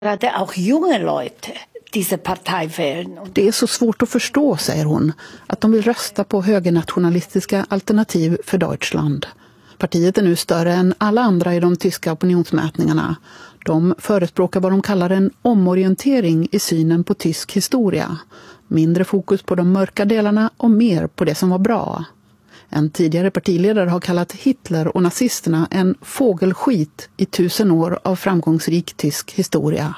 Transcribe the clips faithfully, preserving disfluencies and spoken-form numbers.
Auch junge Leute diese Partei wählen. Det är så svårt att förstå, säger hon, att de vill rösta på högernationalistiska Alternativ för Deutschland. Partiet är nu större än alla andra i de tyska opinionsmätningarna. De förespråkar vad de kallar en omorientering i synen på tysk historia. Mindre fokus på de mörka delarna och mer på det som var bra. En tidigare partiledare har kallat Hitler och nazisterna en fågelskit i tusen år av framgångsrik tysk historia.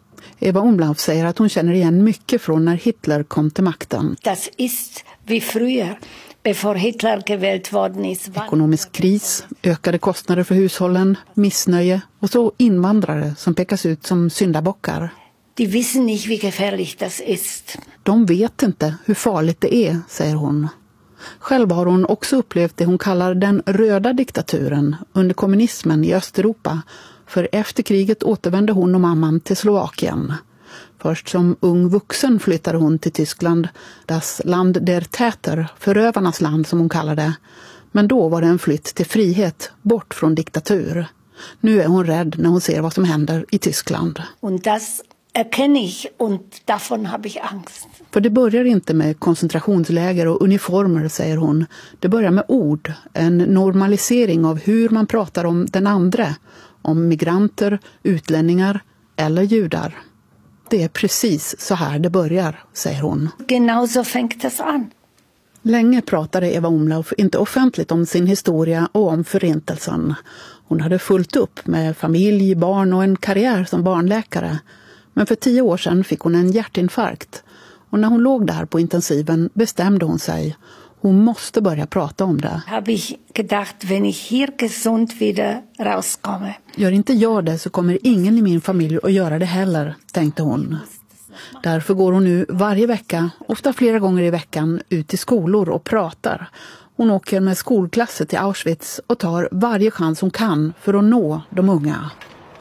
Eva Umlauf säger att hon känner igen mycket från när Hitler kom till makten. Das ist wie früher, bevor Hitler gewählt worden ist. Ekonomisk kris, ökade kostnader för hushållen, missnöje och så invandrare som pekas ut som syndabockar. Die wissen nicht, wie gefährlich das ist. De vet inte hur farligt det är, säger hon. Själv har hon också upplevt det hon kallar den röda diktaturen under kommunismen i Östeuropa. För efter kriget återvände hon och mamman till Slovakien. Först som ung vuxen flyttade hon till Tyskland, das Land der Täter, förövarnas land som hon kallar det. Men då var det en flytt till frihet, bort från diktatur. Nu är hon rädd när hon ser vad som händer i Tyskland. Und das erkenne ich und davon habe ich Angst. För det börjar inte med koncentrationsläger och uniformer, säger hon. Det börjar med ord, en normalisering av hur man pratar om den andra. Om migranter, utlänningar eller judar. Det är precis så här det börjar, säger hon. Genau så fängt das an. Länge pratade Eva Umlauf inte offentligt om sin historia och om förintelsen. Hon hade fullt upp med familj, barn och en karriär som barnläkare. Men för tio år sedan fick hon en hjärtinfarkt. Och när hon låg där på intensiven bestämde hon sig. Hon måste börja prata om det. Habe ich gedacht, wenn ich hier gesund wieder rauskomme. Gör inte jag det så kommer ingen i min familj att göra det heller, tänkte hon. Därför går hon nu varje vecka, ofta flera gånger i veckan, ut till skolor och pratar. Hon åker med skolklasser till Auschwitz och tar varje chans hon kan för att nå de unga.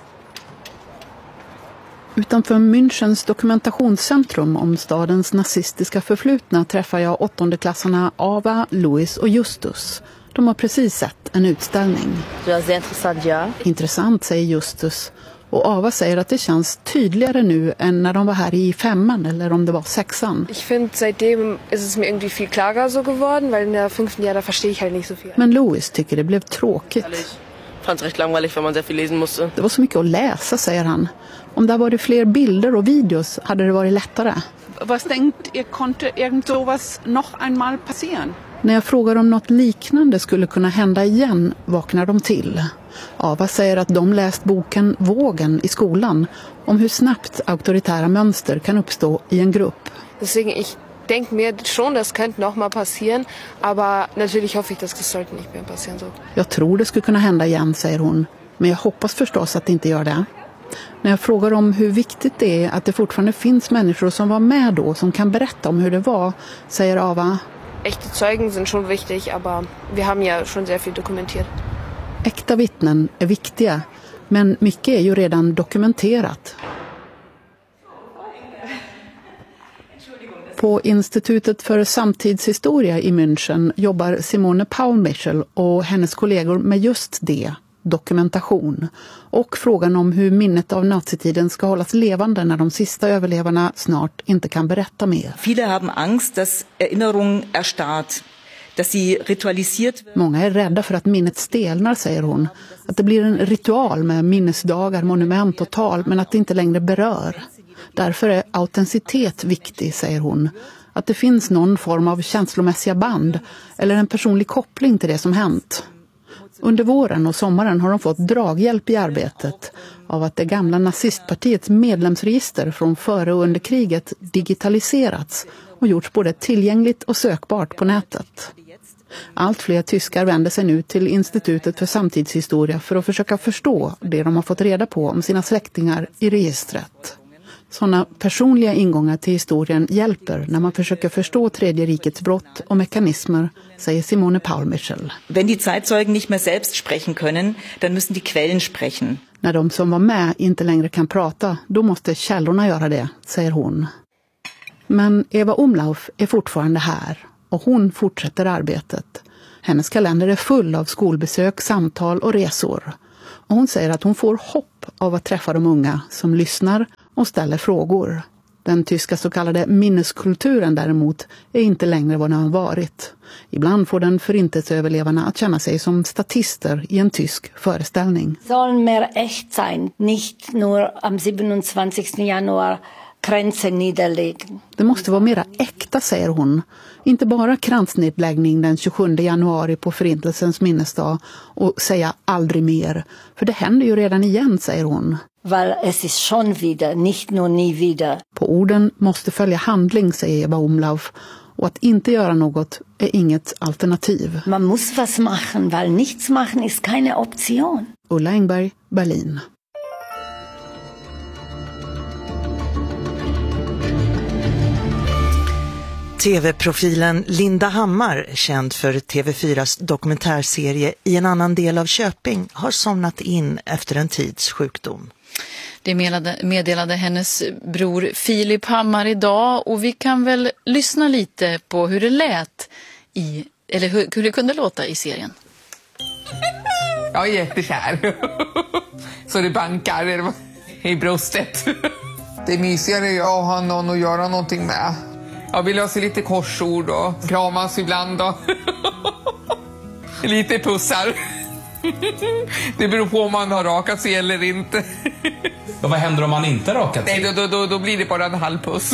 Utanför Münchens dokumentationscentrum om stadens nazistiska förflutna träffar jag åttondeklassarna Ava, Louis och Justus. De har precis sett en utställning. Det var intressant, ja. Intressant, säger Justus. Och Ava säger att det känns tydligare nu än när de var här i femman eller om det var sexan. Ich finde, seitdem ist es mir irgendwie viel klarer so geworden, weil in der fünften Jahr da verstehe ich halt nicht so viel. Men Louis tycker det blev tråkigt. Fand recht langweilig, wenn man sehr viel lesen musste. Det var så mycket att läsa, säger han. Om det var fler bilder och videos hade det varit lättare. Was denkt ihr, konnte irgend sowas noch einmal passieren? När jag frågar om något liknande skulle kunna hända igen vaknar de till. Ava säger att de läst boken Vågen i skolan om hur snabbt auktoritära mönster kan uppstå i en grupp. Deswegen ich denke mir schon, das könnte noch mal passieren, aber natürlich hoffe ich, dass das sollte nicht mehr passieren so. Jag tror det skulle kunna hända igen, säger hon, men jag hoppas förstås att det inte gör det. När jag frågar om hur viktigt det är att det fortfarande finns människor som var med då som kan berätta om hur det var, säger Ava. Echte Zeugen sind schon wichtig, aber wir haben ja schon sehr viel dokumentiert. Äkta vittnen är viktiga, men mycket är ju redan dokumenterat. På Institutet för samtidshistoria i München jobbar Simone Paulmichel och hennes kollegor med just det, dokumentation. Och frågan om hur minnet av nazitiden ska hållas levande när de sista överlevarna snart inte kan berätta mer. Viele haben Angst, dass Erinnerung erstarrt, dass sie ritualisiert. Många är rädda för att minnet stelnar, säger hon. Att det blir en ritual med minnesdagar, monument och tal, men att det inte längre berör. Därför är autenticitet viktig, säger hon. Att det finns någon form av känslomässiga band eller en personlig koppling till det som hänt. Under våren och sommaren har de fått draghjälp i arbetet av att det gamla nazistpartiets medlemsregister från före och under kriget digitaliserats och gjorts både tillgängligt och sökbart på nätet. Allt fler tyskar vänder sig nu till Institutet för samtidshistoria för att försöka förstå det de har fått reda på om sina släktingar i registret. Sådana personliga ingångar till historien hjälper när man försöker förstå tredje rikets brott och mekanismer, säger Simone Paulmichel. Wenn die Zeitzeugen nicht mehr selbst sprechen können, dann müssen die Quellen sprechen. När de som var med inte längre kan prata, då måste källorna göra det, säger hon. Men Eva Umlauf är fortfarande här och hon fortsätter arbetet. Hennes kalender är full av skolbesök, samtal och resor. Och hon säger att hon får hopp av att träffa de unga som lyssnar och ställer frågor. Den tyska så kallade minneskulturen däremot är inte längre vad den har varit. Ibland får den förintelseöverlevarna att känna sig som statister i en tysk föreställning. Sollen mer echt sein, nicht nur am siebenundzwanzigsten Januar Grenzen niederlegen. Det måste vara mera äkta, säger hon. Inte bara kransnedläggning den tjugosjunde januari på förintelsens minnesdag och säga aldrig mer. För det händer ju redan igen, säger hon. Weil es ist schon wieder, nicht nur nie wieder. På orden måste följa handling, säger Eva Umlauf. Och att inte göra något är inget alternativ. Man muss was machen, weil nichts machen ist keine Option. Ulla Engberg, Berlin. T V-profilen Linda Hammar, känd för T V fyras dokumentärserie I en annan del av Köping, har somnat in efter en tids sjukdom. Det meddelade, meddelade hennes bror Filip Hammar idag, och vi kan väl lyssna lite på hur det lät i, eller hur, hur det kunde låta i serien. Jag är jättekär. Så det bankar i bröstet. Det är mysigare att ha någon att göra någonting med. Jag vill ha sig lite korsord och kramas ibland och lite pussar. Det beror på om man har rakat sig eller inte. Och vad händer om man inte rakat sig? Nej, då, då, då blir det bara en halv puss.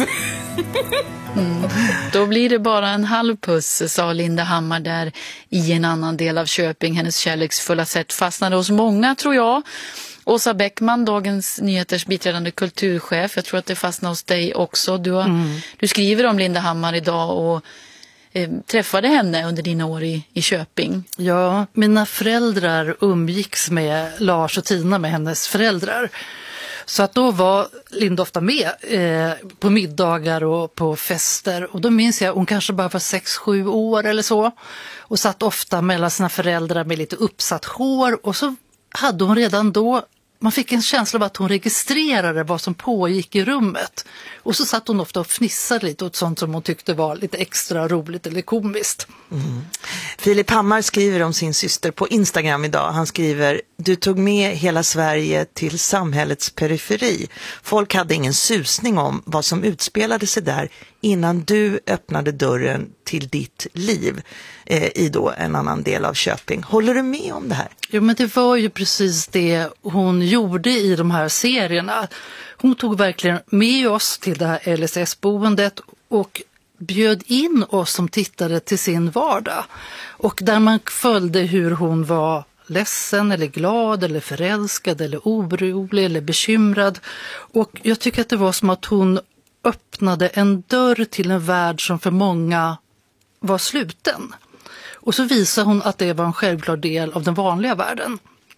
Mm. Då blir det bara en halv puss, sa Linda Hammar där i en annan del av Köping. Hennes kärleksfulla sätt fastnade hos många, tror jag. Åsa Bäckman, Dagens Nyheters biträdande kulturchef. Jag tror att det fastnar hos dig också. Du, har, mm. du skriver om Linda Hammar idag och eh, träffade henne under dina år i, i Köping. Ja, mina föräldrar umgicks med Lars och Tina, med hennes föräldrar. Så att då var Linda ofta med eh, på middagar och på fester. Och då minns jag, hon kanske bara var sex sju år eller så. Och satt ofta mellan sina föräldrar med lite uppsatt hår. Och så hade hon redan då, man fick en känsla av att hon registrerade vad som pågick i rummet. Och så satt hon ofta och fnissade lite åt sånt som hon tyckte var lite extra roligt eller komiskt. Mm. Filip Hammar skriver om sin syster på Instagram idag. Han skriver: du tog med hela Sverige till samhällets periferi. Folk hade ingen susning om vad som utspelade sig där innan du öppnade dörren till ditt liv eh, i då en annan del av Köping. Håller du med om det här? Jo, men det var ju precis det hon gjorde i de här serierna. Hon tog verkligen med oss till det här L S S-boendet och bjöd in oss som tittade till sin vardag. Och där man följde hur hon var ledsen eller glad eller förälskad eller orolig eller bekymrad. Och jag tycker att det var som att hon öppnade en dörr till en värld som för många var sluten. Och så visade hon att det var en självklar del av den vanliga världen.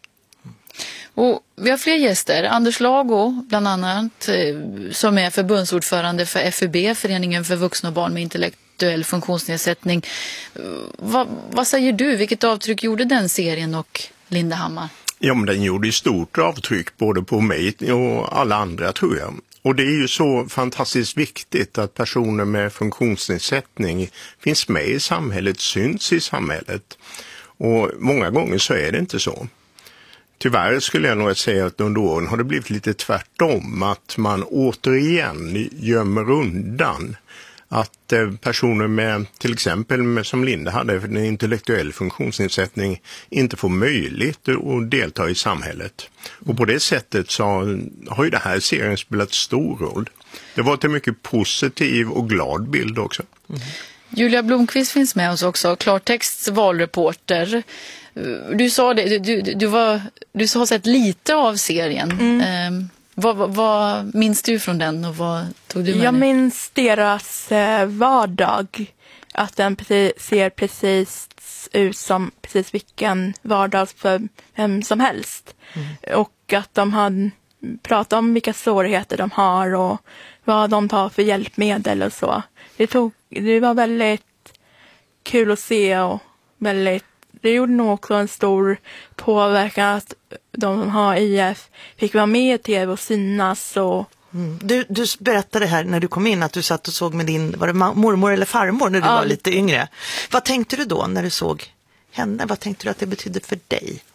Och vi har fler gäster. Anders Lago bland annat, som är förbundsordförande för F U B, Föreningen för vuxna och barn med intellektuell funktionsnedsättning. Va, vad säger du? Vilket avtryck gjorde den serien och Linda Hammar? Ja, men den gjorde ju stort avtryck både på mig och alla andra, tror jag. Och det är ju så fantastiskt viktigt att personer med funktionsnedsättning finns med i samhället, syns i samhället. Och många gånger så är det inte så. Tyvärr skulle jag nog säga att under åren har det blivit lite tvärtom, att man återigen gömmer undan att personer med, till exempel med, som Linda hade, en intellektuell funktionsnedsättning, inte får möjlighet att delta i samhället. Och på det sättet så har ju det här serien spelat stor roll. Det var en mycket positiv och glad bild också. Mm. Julia Blomqvist finns med oss också, Klartexts valreporter. Du sa det, du, du, du, var, du har sett lite av serien. Mm. Eh, vad, vad, vad minns du från den och vad tog du med Jag dig? minns deras eh, vardag. Att den precis, ser precis ut som precis vilken vardag för vem som helst. Mm. Och att de hade pratat om vilka svårigheter de har och vad de tar för hjälpmedel och så. Det, tog, det var väldigt kul att se och väldigt, det gjorde nog också en stor påverkan att de som har I F fick vara med i tv och synas. Och mm. du, du berättade här när du kom in att du satt och såg med din, var det mormor eller farmor när du ja. var lite yngre. Vad tänkte du då när du såg henne? Vad tänkte du att det betydde för dig?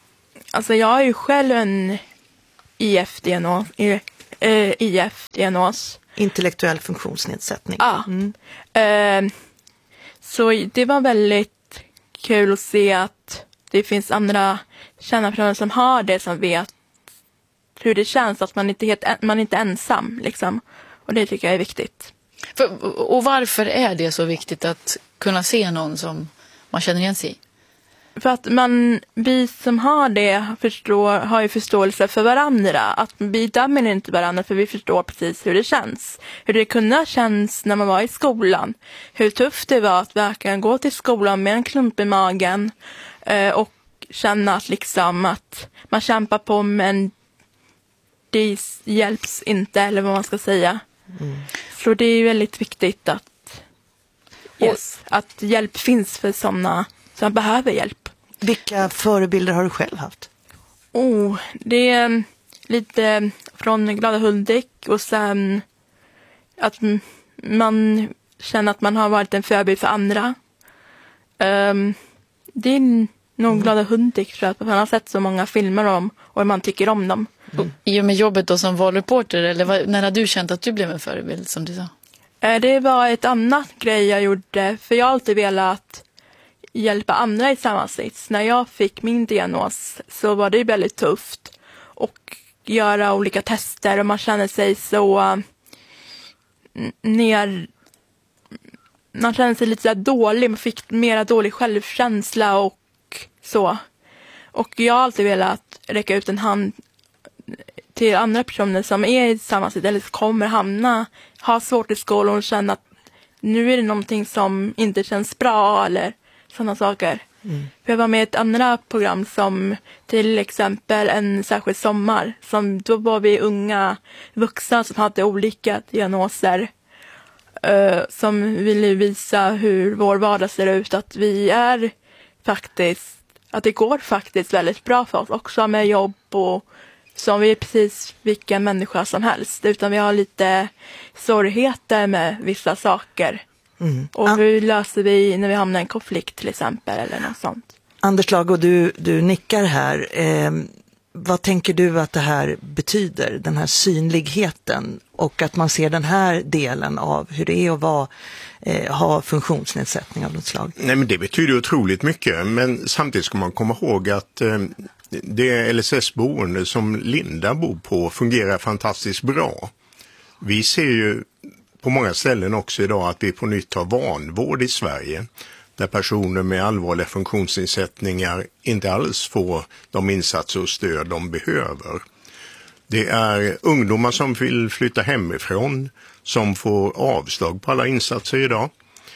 Alltså jag har ju själv en I F-diagnos. I F-diagnos. Intellektuell funktionsnedsättning. Ja. Mm. Uh, så det var väldigt kul att se att det finns andra kända personer som har det, som vet hur det känns, att man inte är, helt, man är inte ensam. Liksom. Och det tycker jag är viktigt. För, och varför är det så viktigt att kunna se någon som man känner igen sig i? För att man, vi som har det förstår, har ju förståelse för varandra. Att vi dömer inte varandra, för vi förstår precis hur det känns. Hur det kunde känns när man var i skolan. Hur tufft det var att verkligen gå till skolan med en klump i magen. Eh, och känna att, liksom, att man kämpar på, men det hjälps inte, eller vad man ska säga. Mm. Så det är väldigt viktigt att, yes, att hjälp finns för sådana som behöver hjälp. Vilka förebilder har du själv haft? Oh, det är lite från Glada Hudik, och sen att man känner att man har varit en förebild för andra. Um, det är nog mm. Glada Hudik, tror jag, för man har sett så många filmer om och man tycker om dem. Mm. I och med jobbet då som valreporter, eller vad, när har du känt att du blev en förebild, som du sa? Det var ett annat grej jag gjorde, för jag har alltid velat hjälpa andra i samma sits. När jag fick min diagnos så var det väldigt tufft och göra olika tester, och man känner sig så ner, man känner sig lite dålig, man fick mera dålig självkänsla och så. Och jag har alltid velat räcka ut en hand till andra personer som är i samma sits eller kommer hamna, ha svårt i skolan och känna att nu är det någonting som inte känns bra, eller sådana saker. Mm. För jag var med i ett andra program, som till exempel En särskild sommar. Som, då var vi unga vuxna som hade olika diagnoser. Uh, som ville visa hur vår vardag ser ut. Att vi är faktiskt, att det går faktiskt väldigt bra för oss också med jobb, och som vi är precis vilken människa som helst. Utan vi har lite svårigheter med vissa saker. Mm. Och hur löser vi när vi hamnar i en konflikt till exempel, eller något sånt. Anders Lago, du, du nickar här. Eh, vad tänker du att det här betyder, den här synligheten, och att man ser den här delen av hur det är att vara, eh, ha funktionsnedsättning av något slag? Nej, men det betyder otroligt mycket, men samtidigt ska man komma ihåg att eh, det L S S-boende som Linda bor på fungerar fantastiskt bra. Vi ser ju på många ställen också idag att vi på nytt har vanvård i Sverige, där personer med allvarliga funktionsnedsättningar inte alls får de insatser och stöd de behöver. Det är ungdomar som vill flytta hemifrån som får avslag på alla insatser idag.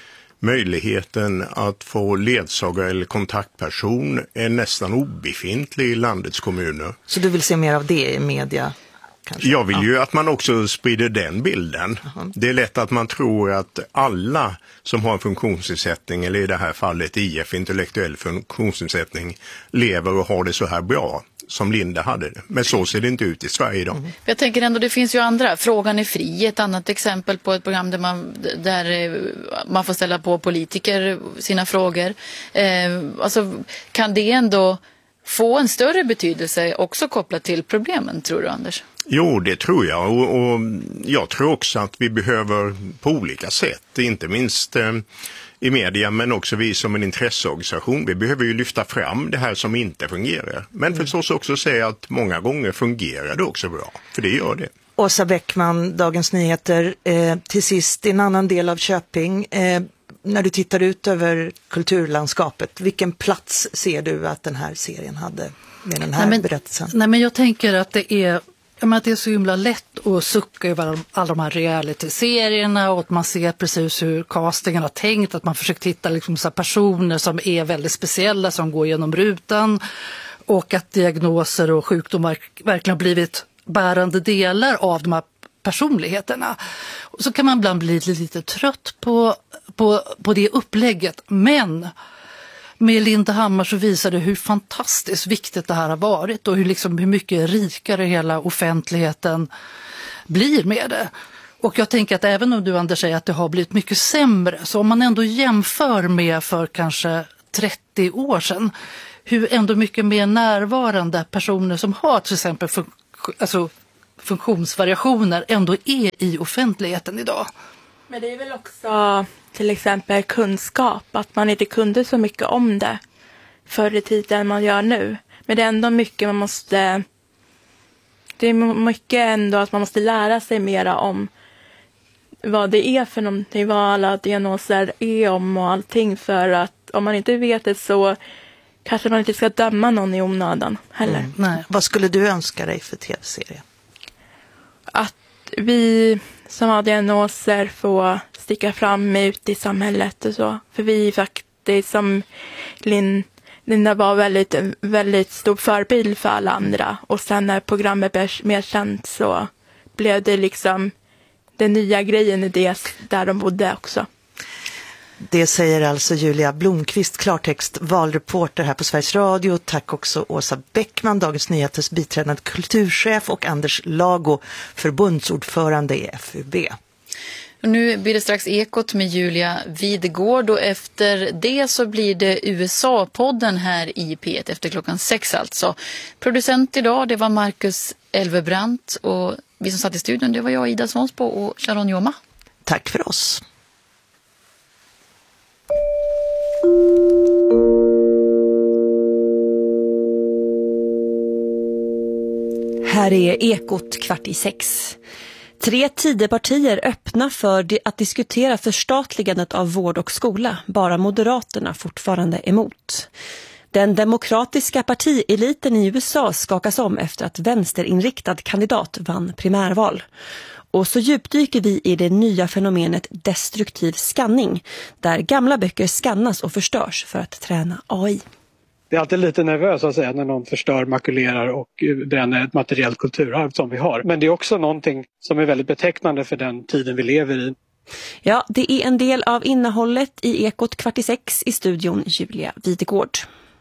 Möjligheten att få ledsagare eller kontaktperson är nästan obefintlig i landets kommuner. Så du vill se mer av det i media? Kanske. Jag vill ju ja. att man också sprider den bilden. Uh-huh. Det är lätt att man tror att alla som har en funktionsnedsättning, eller i det här fallet I F, intellektuell funktionsnedsättning, lever och har det så här bra som Linda hade det. Men så ser det inte ut i Sverige idag. Mm. Jag tänker ändå, det finns ju andra. Frågan är fri, ett annat exempel på ett program där man, där man får ställa på politiker sina frågor. Eh, alltså, kan det ändå få en större betydelse också kopplat till problemen, tror du, Anders? Jo, det tror jag, och, och jag tror också att vi behöver på olika sätt, inte minst eh, i media, men också vi som en intresseorganisation, vi behöver ju lyfta fram det här som inte fungerar. Men mm. förstås också säga att många gånger fungerar det också bra, för det gör det. Åsa Bäckman, Dagens Nyheter, eh, till sist i en annan del av Köping, eh, när du tittar ut över kulturlandskapet, vilken plats ser du att den här serien hade med den här nej, men, berättelsen? Nej, men jag tänker att det är Men att det är så himla lätt att sucka över alla de här reality-serierna, och att man ser precis hur castingen har tänkt, att man försöker hitta liksom så personer som är väldigt speciella, som går genom rutan, och att diagnoser och sjukdomar verkligen har blivit bärande delar av de här personligheterna. Och så kan man ibland bli lite, lite trött på, på, på det upplägget, men med Linda Hammar så visar det hur fantastiskt viktigt det här har varit, och hur, liksom, hur mycket rikare hela offentligheten blir med det. Och jag tänker att även om du, Anders, säger att det har blivit mycket sämre, så om man ändå jämför med för kanske trettio år sedan, hur ändå mycket mer närvarande personer som har till exempel fun- alltså funktionsvariationer ändå är i offentligheten idag. Men det är väl också till exempel kunskap, att man inte kunde så mycket om det förr i tiden än man gör nu. Men det är ändå mycket man måste, det är mycket ändå att man måste lära sig mera om vad det är för någonting, vad alla diagnoser är om och allting, för att om man inte vet det så kanske man inte ska döma någon i onödan heller. Mm. Nej. Vad skulle du önska dig för tv-serie? Att vi som har diagnoser får sticka fram ut i samhället och så. För vi faktiskt, som Lin, Linda var väldigt, väldigt stor förebild för alla andra. Och sen när programmet blev mer känt så blev det liksom den nya grejen i det där de bodde också. Det säger alltså Julia Blomqvist, klartext, valreporter här på Sveriges Radio. Tack också Åsa Bäckman, Dagens Nyheters biträdande kulturchef, och Anders Lago, förbundsordförande i F U B. Och nu blir det strax Ekot med Julia Videgård, och efter det så blir det U S A-podden här i P ett efter klockan sex alltså. Producent idag, det var Marcus Elvebrant, och vi som satt i studion, det var jag, Ida Svonsbo, och Sharon Joma. Tack för oss. Här är Ekot kvart i sex. Tre Tidöpartier öppna för att diskutera förstatligandet av vård och skola. Bara Moderaterna fortfarande emot. Den demokratiska partieliten i U S A skakas om efter att vänsterinriktad kandidat vann primärval. Och så djupdyker vi i det nya fenomenet destruktiv skanning, där gamla böcker skannas och förstörs för att träna A I. Det är alltid lite nervöst att säga när någon förstör, makulerar och bränner ett materiellt kulturarv som vi har. Men det är också någonting som är väldigt betecknande för den tiden vi lever i. Ja, det är en del av innehållet i Ekot kvart i sex, i studion Julia Videgård.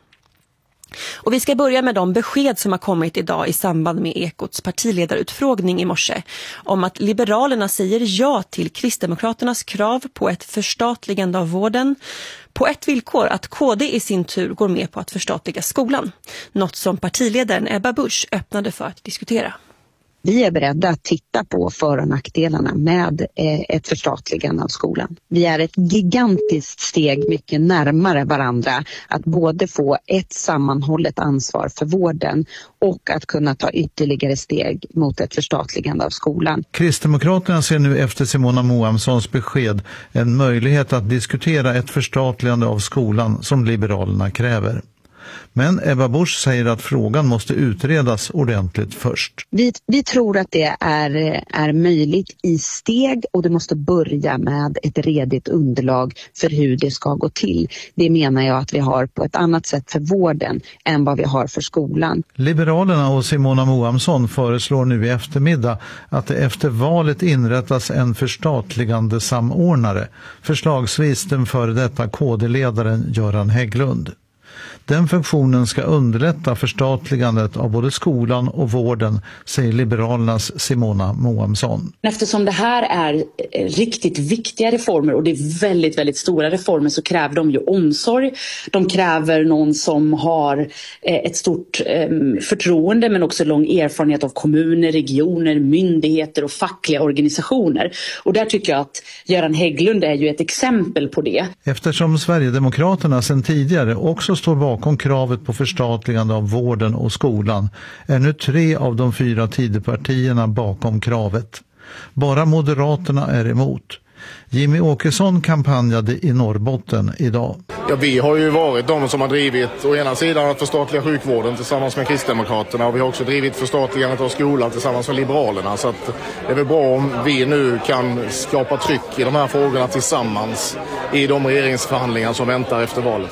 Och vi ska börja med de besked som har kommit idag i samband med Ekots partiledarutfrågning i morse om att Liberalerna säger ja till Kristdemokraternas krav på ett förstatligande av vården på ett villkor, att K D i sin tur går med på att förstatliga skolan. Något som partiledaren Ebba Busch öppnade för att diskutera. Vi är beredda att titta på för- och nackdelarna med ett förstatligande av skolan. Vi är ett gigantiskt steg mycket närmare varandra att både få ett sammanhållet ansvar för vården och att kunna ta ytterligare steg mot ett förstatligande av skolan. Kristdemokraterna ser nu efter Simona Moamssons besked en möjlighet att diskutera ett förstatligande av skolan som Liberalerna kräver. Men Ebba Busch säger att frågan måste utredas ordentligt först. Vi, vi tror att det är, är möjligt i steg, och det måste börja med ett redigt underlag för hur det ska gå till. Det menar jag att vi har på ett annat sätt för vården än vad vi har för skolan. Liberalerna och Simona Moamsson föreslår nu i eftermiddag att det efter valet inrättas en förstatligande samordnare, förslagsvis den före detta K D-ledaren Göran Hägglund. Den funktionen ska underlätta förstatligandet av både skolan och vården, säger Liberalernas Simona Moamsson. Eftersom det här är riktigt viktiga reformer, och det är väldigt, väldigt stora reformer, så kräver de ju omsorg. De kräver någon som har ett stort förtroende, men också lång erfarenhet av kommuner, regioner, myndigheter och fackliga organisationer. Och där tycker jag att Göran Hägglund är ju ett exempel på det. Eftersom Sverigedemokraterna sedan tidigare också står bakom kravet på förstatligande av vården och skolan är nu tre av de fyra Tidöpartierna bakom kravet. Bara Moderaterna är emot. Jimmy Åkesson kampanjade i Norrbotten idag. Ja, vi har ju varit de som har drivit å ena sidan att förstatliga sjukvården tillsammans med Kristdemokraterna, och vi har också drivit förstatligandet av skolan tillsammans med Liberalerna. Så att det är väl bra om vi nu kan skapa tryck i de här frågorna tillsammans i de regeringsförhandlingar som väntar efter valet.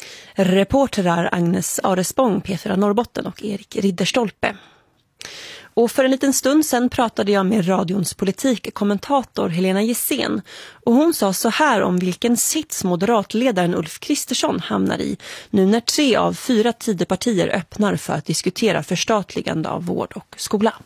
Reporterar Agnes Arespång, P fyra Norrbotten, och Erik Ridderstolpe. Och för en liten stund sedan pratade jag med radions politikkommentator Helena Gissén, och hon sa så här om vilken sits moderatledaren Ulf Kristersson hamnar i nu när tre av fyra Tidöpartier öppnar för att diskutera förstatligande av vård och skola.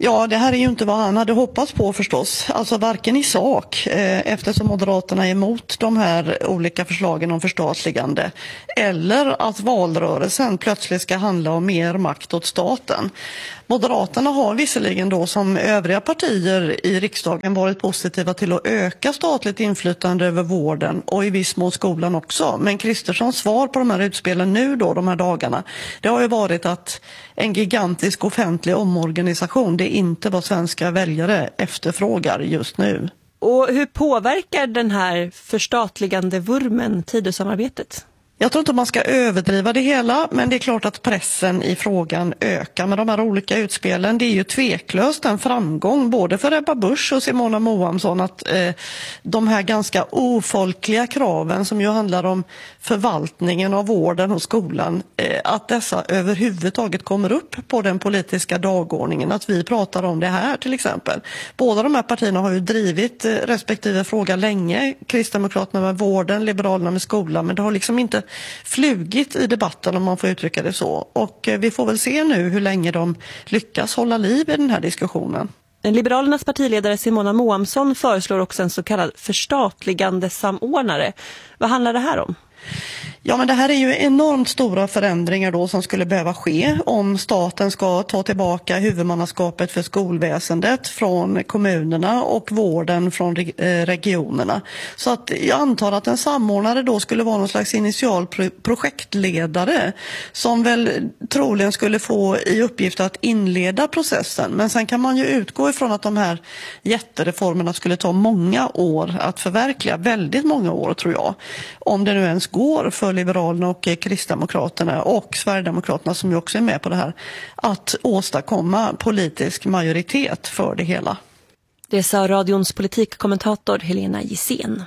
Ja, det här är ju inte vad han hade hoppats på förstås. Alltså varken i sak, eh, eftersom Moderaterna är emot de här olika förslagen om förstatligande, eller att valrörelsen plötsligt ska handla om mer makt åt staten. Moderaterna har visserligen då som övriga partier i riksdagen varit positiva till att öka statligt inflytande över vården och i viss mån skolan också. Men Kristerssons svar på de här utspelen nu då, de här dagarna, det har ju varit att en gigantisk offentlig omorganisation, det är inte vad svenska väljare efterfrågar just nu. Och hur påverkar den här förstatligande vurmen Tidösamarbetet? Jag tror inte man ska överdriva det hela, men det är klart att pressen i frågan ökar med de här olika utspelen. Det är ju tveklöst en framgång både för Ebba Busch och Simona Moamsson att eh, de här ganska ofolkliga kraven som ju handlar om förvaltningen av vården och skolan, eh, att dessa överhuvudtaget kommer upp på den politiska dagordningen, att vi pratar om det här till exempel. Båda de här partierna har ju drivit eh, respektive fråga länge, Kristdemokraterna med vården, Liberalerna med skolan, men det har liksom inte flugit i debatten om man får uttrycka det så. Och vi får väl se nu hur länge de lyckas hålla liv i den här diskussionen. Liberalernas partiledare Simona Moamsson föreslår också en så kallad förstatligande samordnare. Vad handlar det här om? Ja, men det här är ju enormt stora förändringar då som skulle behöva ske om staten ska ta tillbaka huvudmannaskapet för skolväsendet från kommunerna och vården från regionerna. Så att jag antar att en samordnare då skulle vara någon slags initial projektledare som väl troligen skulle få i uppgift att inleda processen. Men sen kan man ju utgå ifrån att de här jättereformerna skulle ta många år att förverkliga, väldigt många år tror jag. Om det nu ens går för Liberalerna och Kristdemokraterna och Sverigedemokraterna som ju också är med på det här, att åstadkomma politisk majoritet för det hela. Det sa radions politikkommentator Helena Gissén.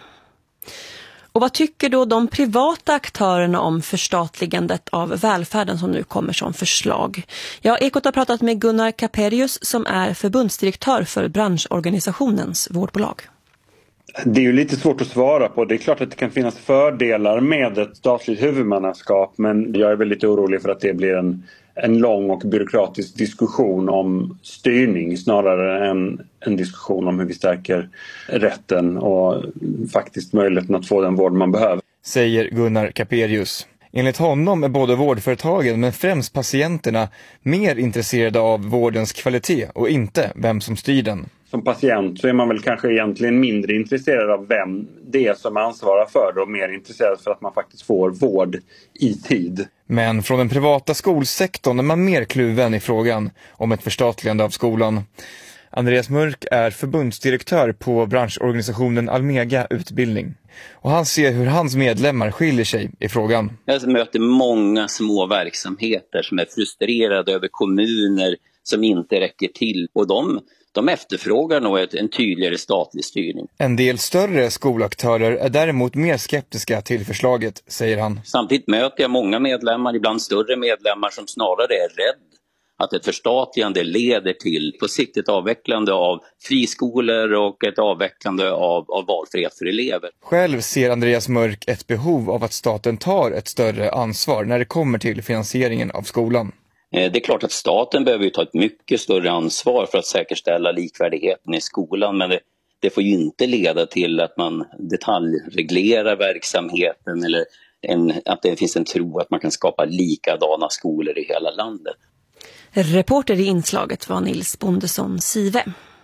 Och vad tycker då de privata aktörerna om förstatligandet av välfärden som nu kommer som förslag? Ja, Ekot har pratat med Gunnar Kaperius som är förbundsdirektör för branschorganisationens vårdbolag. Det är ju lite svårt att svara på. Det är klart att det kan finnas fördelar med ett statligt huvudmannaskap, men jag är väldigt orolig för att det blir en, en lång och byråkratisk diskussion om styrning snarare än en diskussion om hur vi stärker rätten och faktiskt möjligheten att få den vård man behöver. Säger Gunnar Kaperius. Enligt honom är både vårdföretagen men främst patienterna mer intresserade av vårdens kvalitet och inte vem som styr den. Som patient så är man väl kanske egentligen mindre intresserad av vem det är som ansvarar för det och mer intresserad för att man faktiskt får vård i tid. Men från den privata skolsektorn är man mer kluven i frågan om ett förstatligande av skolan. Andreas Mörk är förbundsdirektör på branschorganisationen Almega Utbildning. Och han ser hur hans medlemmar skiljer sig i frågan. Jag möter många små verksamheter som är frustrerade över kommuner som inte räcker till. Och de, de efterfrågar nog ett, en tydligare statlig styrning. En del större skolaktörer är däremot mer skeptiska till förslaget, säger han. Samtidigt möter jag många medlemmar, ibland större medlemmar, som snarare är rädd att ett förstatligande leder till på sikt ett avvecklande av friskolor och ett avvecklande av, av valfrihet för elever. Själv ser Andreas Mörk ett behov av att staten tar ett större ansvar när det kommer till finansieringen av skolan. Det är klart att staten behöver ta ett mycket större ansvar för att säkerställa likvärdigheten i skolan, men det, det får ju inte leda till att man detaljreglerar verksamheten eller en, att det finns en tro att man kan skapa likadana skolor i hela landet. Reporter i inslaget var Nils Bondesson Sive.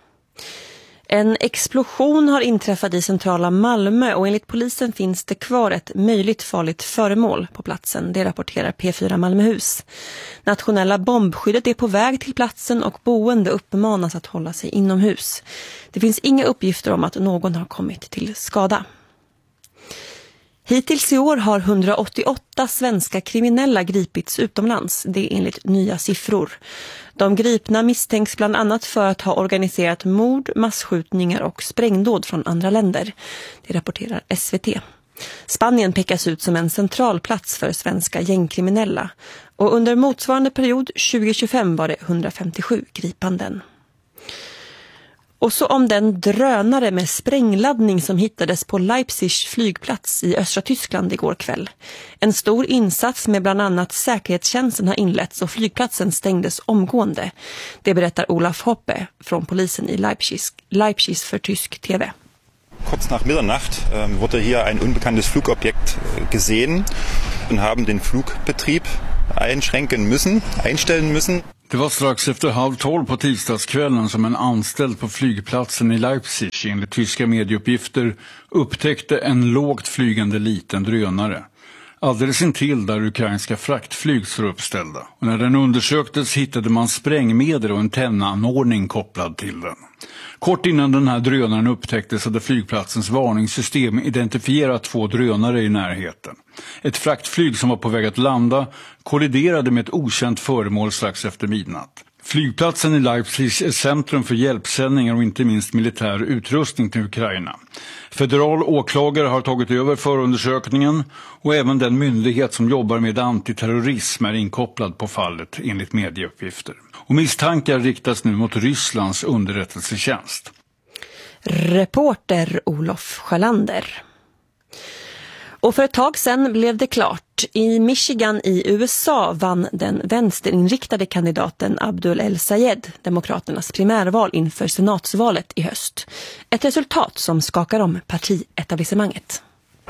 En explosion har inträffat i centrala Malmö och enligt polisen finns det kvar ett möjligt farligt föremål på platsen. Det rapporterar P fyra Malmöhus. Nationella bombskyddet är på väg till platsen och boende uppmanas att hålla sig inomhus. Det finns inga uppgifter om att någon har kommit till skada. Hittills i år har hundraåttioåtta svenska kriminella gripits utomlands, det är enligt nya siffror. De gripna misstänks bland annat för att ha organiserat mord, massskjutningar och sprängdåd från andra länder. Det rapporterar S V T. Spanien pekas ut som en central plats för svenska gängkriminella och under motsvarande period tjugo tjugofem var det hundrafemtiosju gripanden. Och så om den drönare med sprängladdning som hittades på Leipzigs flygplats i östra Tyskland igår kväll. En stor insats med bland annat säkerhetstjänsten har inletts och flygplatsen stängdes omgående. Det berättar Olaf Hoppe från polisen i Leipzig, Leipzig för tysk tv. Kurz nach Mitternacht äh, wurde hier ein unbekanntes Flugobjekt äh, gesehen und haben den Flugbetrieb einschränken müssen, einstellen müssen. Det var strax efter halv tolv på tisdagskvällen som en anställd på flygplatsen i Leipzig enligt tyska medieuppgifter upptäckte en lågt flygande liten drönare. Alldeles intill där ukrainska fraktflyg står uppställda. Och när den undersöktes hittade man sprängmedel och en tännanordning kopplad till den. Kort innan den här drönaren upptäcktes hade flygplatsens varningssystem identifierat två drönare i närheten. Ett fraktflyg som var på väg att landa kolliderade med ett okänt föremål strax efter midnatt. Flygplatsen i Leipzig är centrum för hjälpsändningar och inte minst militär utrustning till Ukraina. Federal åklagare har tagit över förundersökningen och även den myndighet som jobbar med antiterrorism är inkopplad på fallet enligt medieuppgifter. Och misstankar riktas nu mot Rysslands underrättelsetjänst. Reporter Olof Schallander. Och för ett tag sedan blev det klart. I Michigan i U S A vann den vänsterinriktade kandidaten Abdul El-Sayed demokraternas primärval inför senatsvalet i höst. Ett resultat som skakar om partietablissemanget.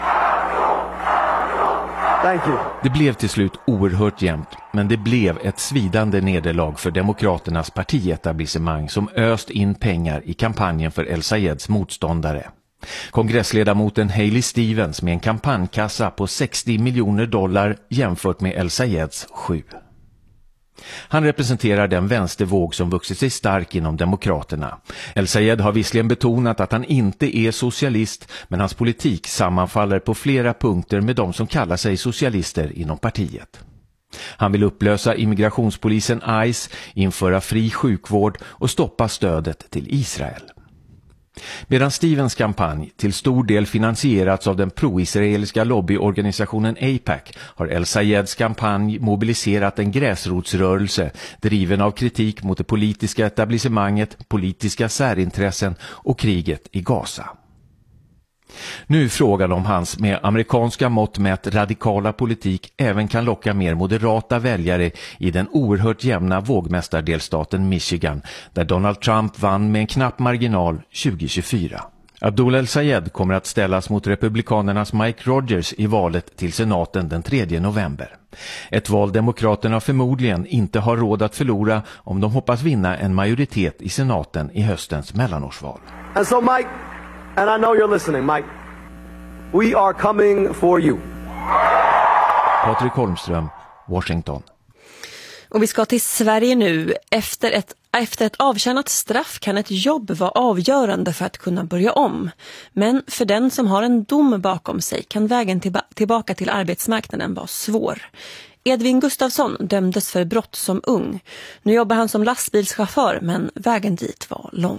Det blev till slut oerhört jämnt, men det blev ett svidande nederlag för demokraternas partietablissemang som öst in pengar i kampanjen för El-Sayeds motståndare. Kongressledamoten Haley Stevens med en kampanjkassa på sextio miljoner dollar jämfört med El-Sayeds sju. Han representerar den vänstervåg som vuxit sig stark inom demokraterna. El-Sayed har visserligen betonat att han inte är socialist, men hans politik sammanfaller på flera punkter med de som kallar sig socialister inom partiet. Han vill upplösa immigrationspolisen ICE, införa fri sjukvård och stoppa stödet till Israel. Medan Stevens kampanj till stor del finansierats av den pro-israeliska lobbyorganisationen AIPAC har El-Sayeds kampanj mobiliserat en gräsrotsrörelse driven av kritik mot det politiska etablissemanget, politiska särintressen och kriget i Gaza. Nu frågan om hans med amerikanska mått mätt radikala politik även kan locka mer moderata väljare i den oerhört jämna vågmästardelstaten Michigan, där Donald Trump vann med en knapp marginal tjugo tjugofyra. Abdul El-Sayed kommer att ställas mot republikanernas Mike Rogers i valet till senaten den tredje november. Ett val demokraterna förmodligen inte har råd att förlora om de hoppas vinna en majoritet i senaten i höstens mellanårsval. And so Mike, and I know you're listening, Mike, we are coming for you. Patrik Holmström, Washington. Och vi ska till Sverige nu. Efter ett, efter ett avtjänat straff kan ett jobb vara avgörande för att kunna börja om. Men för den som har en dom bakom sig kan vägen tillba- tillbaka till arbetsmarknaden vara svår. Edvin Gustafsson dömdes för brott som ung. Nu jobbar han som lastbilschaufför, men vägen dit var lång.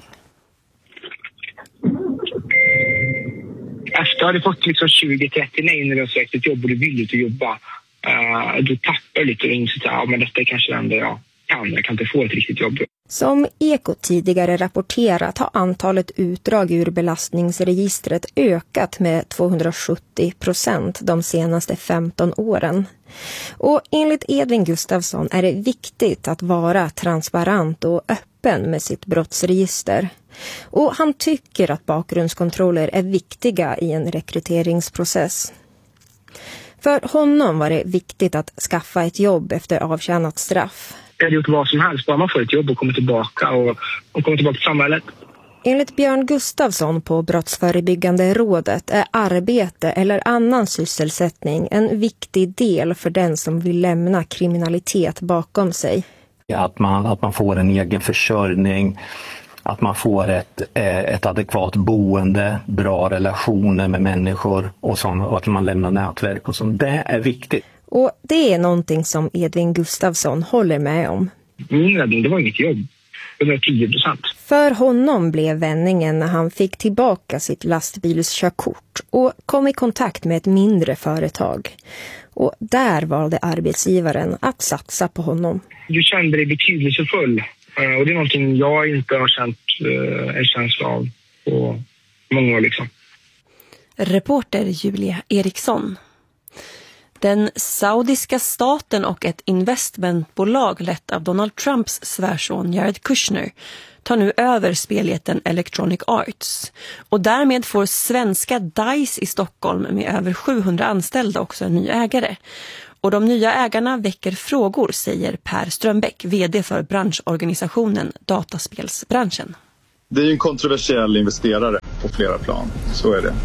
Efter att du fått liksom tjugo trettio nej när du har sökt ett jobb och du vill inte jobba, uh, du tappar lite och inser att ja, men detta är kanske det enda jag kan. Jag kan inte få ett riktigt jobb. Som Eko tidigare rapporterat har antalet utdrag ur belastningsregistret ökat med tvåhundrasjuttio procent de senaste femton åren. Och enligt Edvin Gustafsson är det viktigt att vara transparent och öppen med sitt brottsregister. Och han tycker att bakgrundskontroller är viktiga i en rekryteringsprocess. För honom var det viktigt att skaffa ett jobb efter avtjänat straff. Jag hade gjort vad som helst, bara man får ett jobb och kommer tillbaka och, och kommer tillbaka till samhället. Enligt Björn Gustafsson på Brottsförebyggande rådet är arbete eller annan sysselsättning en viktig del för den som vill lämna kriminalitet bakom sig. Att man, att man får en egen försörjning, att man får ett, ett adekvat boende, bra relationer med människor och, sånt, och att man lämnar nätverk och sånt. Det är viktigt. Och det är någonting som Edvin Gustafsson håller med om. Min räddning, det var inget jobb. Det var tio procent. För honom blev vändningen när han fick tillbaka sitt lastbilskörkort och kom i kontakt med ett mindre företag. Och där valde arbetsgivaren att satsa på honom. Du kände dig betydelsefull. Och det är någonting jag inte har känt eh, en känsla av på många år liksom. Reporter Julia Eriksson. Den saudiska staten och ett investmentbolag lett av Donald Trumps svärson Jared Kushner tar nu över speljätten Electronic Arts. Och därmed får svenska DICE i Stockholm med över sjuhundra anställda också en ny ägare. Och de nya ägarna väcker frågor, säger Per Strömbäck, vd för branschorganisationen Dataspelsbranschen. Det är ju en kontroversiell investerare på flera plan, så är det.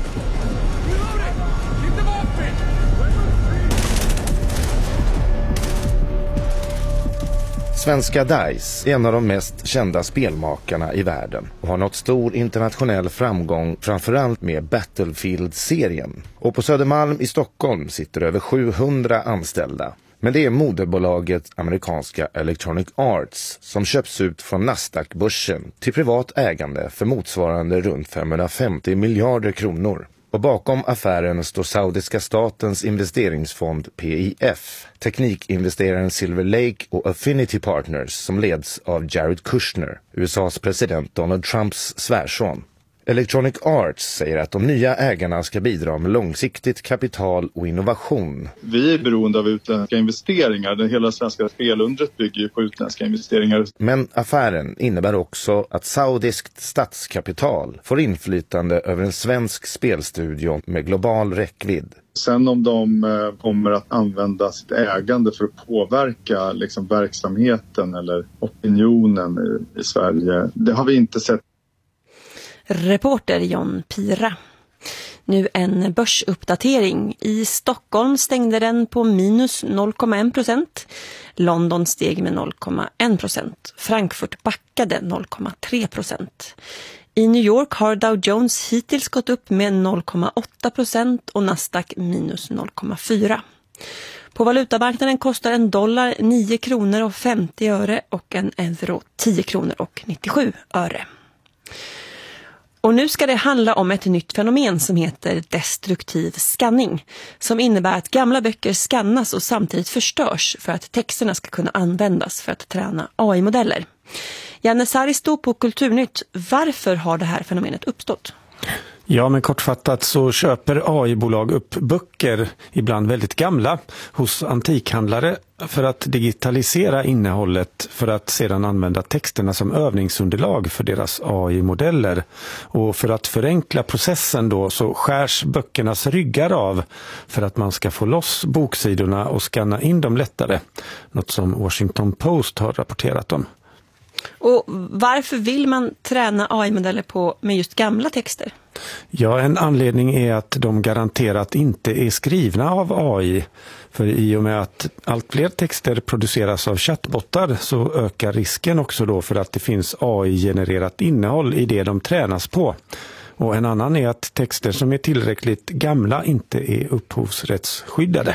Svenska DICE är en av de mest kända spelmakarna i världen och har nått stor internationell framgång framförallt med Battlefield-serien. Och på Södermalm i Stockholm sitter över sjuhundra anställda. Men det är moderbolaget amerikanska Electronic Arts som köps ut från Nasdaq-börsen till privat ägande för motsvarande runt femhundrafemtio miljarder kronor. Och bakom affären står saudiska statens investeringsfond P I F, teknikinvesteraren Silver Lake och Affinity Partners som leds av Jared Kushner, U S A:s president Donald Trumps svärson. Electronic Arts säger att de nya ägarna ska bidra med långsiktigt kapital och innovation. Vi är beroende av utländska investeringar. Det hela svenska spelundret bygger ju på utländska investeringar. Men affären innebär också att saudiskt statskapital får inflytande över en svensk spelstudio med global räckvidd. Sen om de kommer att använda sitt ägande för att påverka liksom verksamheten eller opinionen i, i Sverige, det har vi inte sett. Reporter John Pira. Nu en börsuppdatering. I Stockholm stängde den på minus noll komma en procent. London steg med noll komma en procent. Frankfurt backade noll komma tre procent. I New York har Dow Jones hittills gått upp med noll komma åtta procent och Nasdaq minus noll komma fyra. På valutamarknaden kostar en dollar nio kronor och femtio öre och en euro tio kronor och nittiosju öre. Och nu ska det handla om ett nytt fenomen som heter destruktiv skanning, som innebär att gamla böcker skannas och samtidigt förstörs för att texterna ska kunna användas för att träna A I-modeller. Janne Saristo på Kulturnytt, varför har det här fenomenet uppstått? Ja, men kortfattat så köper A I-bolag upp böcker, ibland väldigt gamla, hos antikhandlare för att digitalisera innehållet för att sedan använda texterna som övningsunderlag för deras A I-modeller. Och för att förenkla processen då så skärs böckernas ryggar av för att man ska få loss boksidorna och skanna in dem lättare, något som Washington Post har rapporterat om. Och varför vill man träna A I-modeller på med just gamla texter? Ja, en anledning är att de garanterat inte är skrivna av A I. För i och med att allt fler texter produceras av chattbottar så ökar risken också då för att det finns A I-genererat innehåll i det de tränas på. Och en annan är att texter som är tillräckligt gamla inte är upphovsrättsskyddade.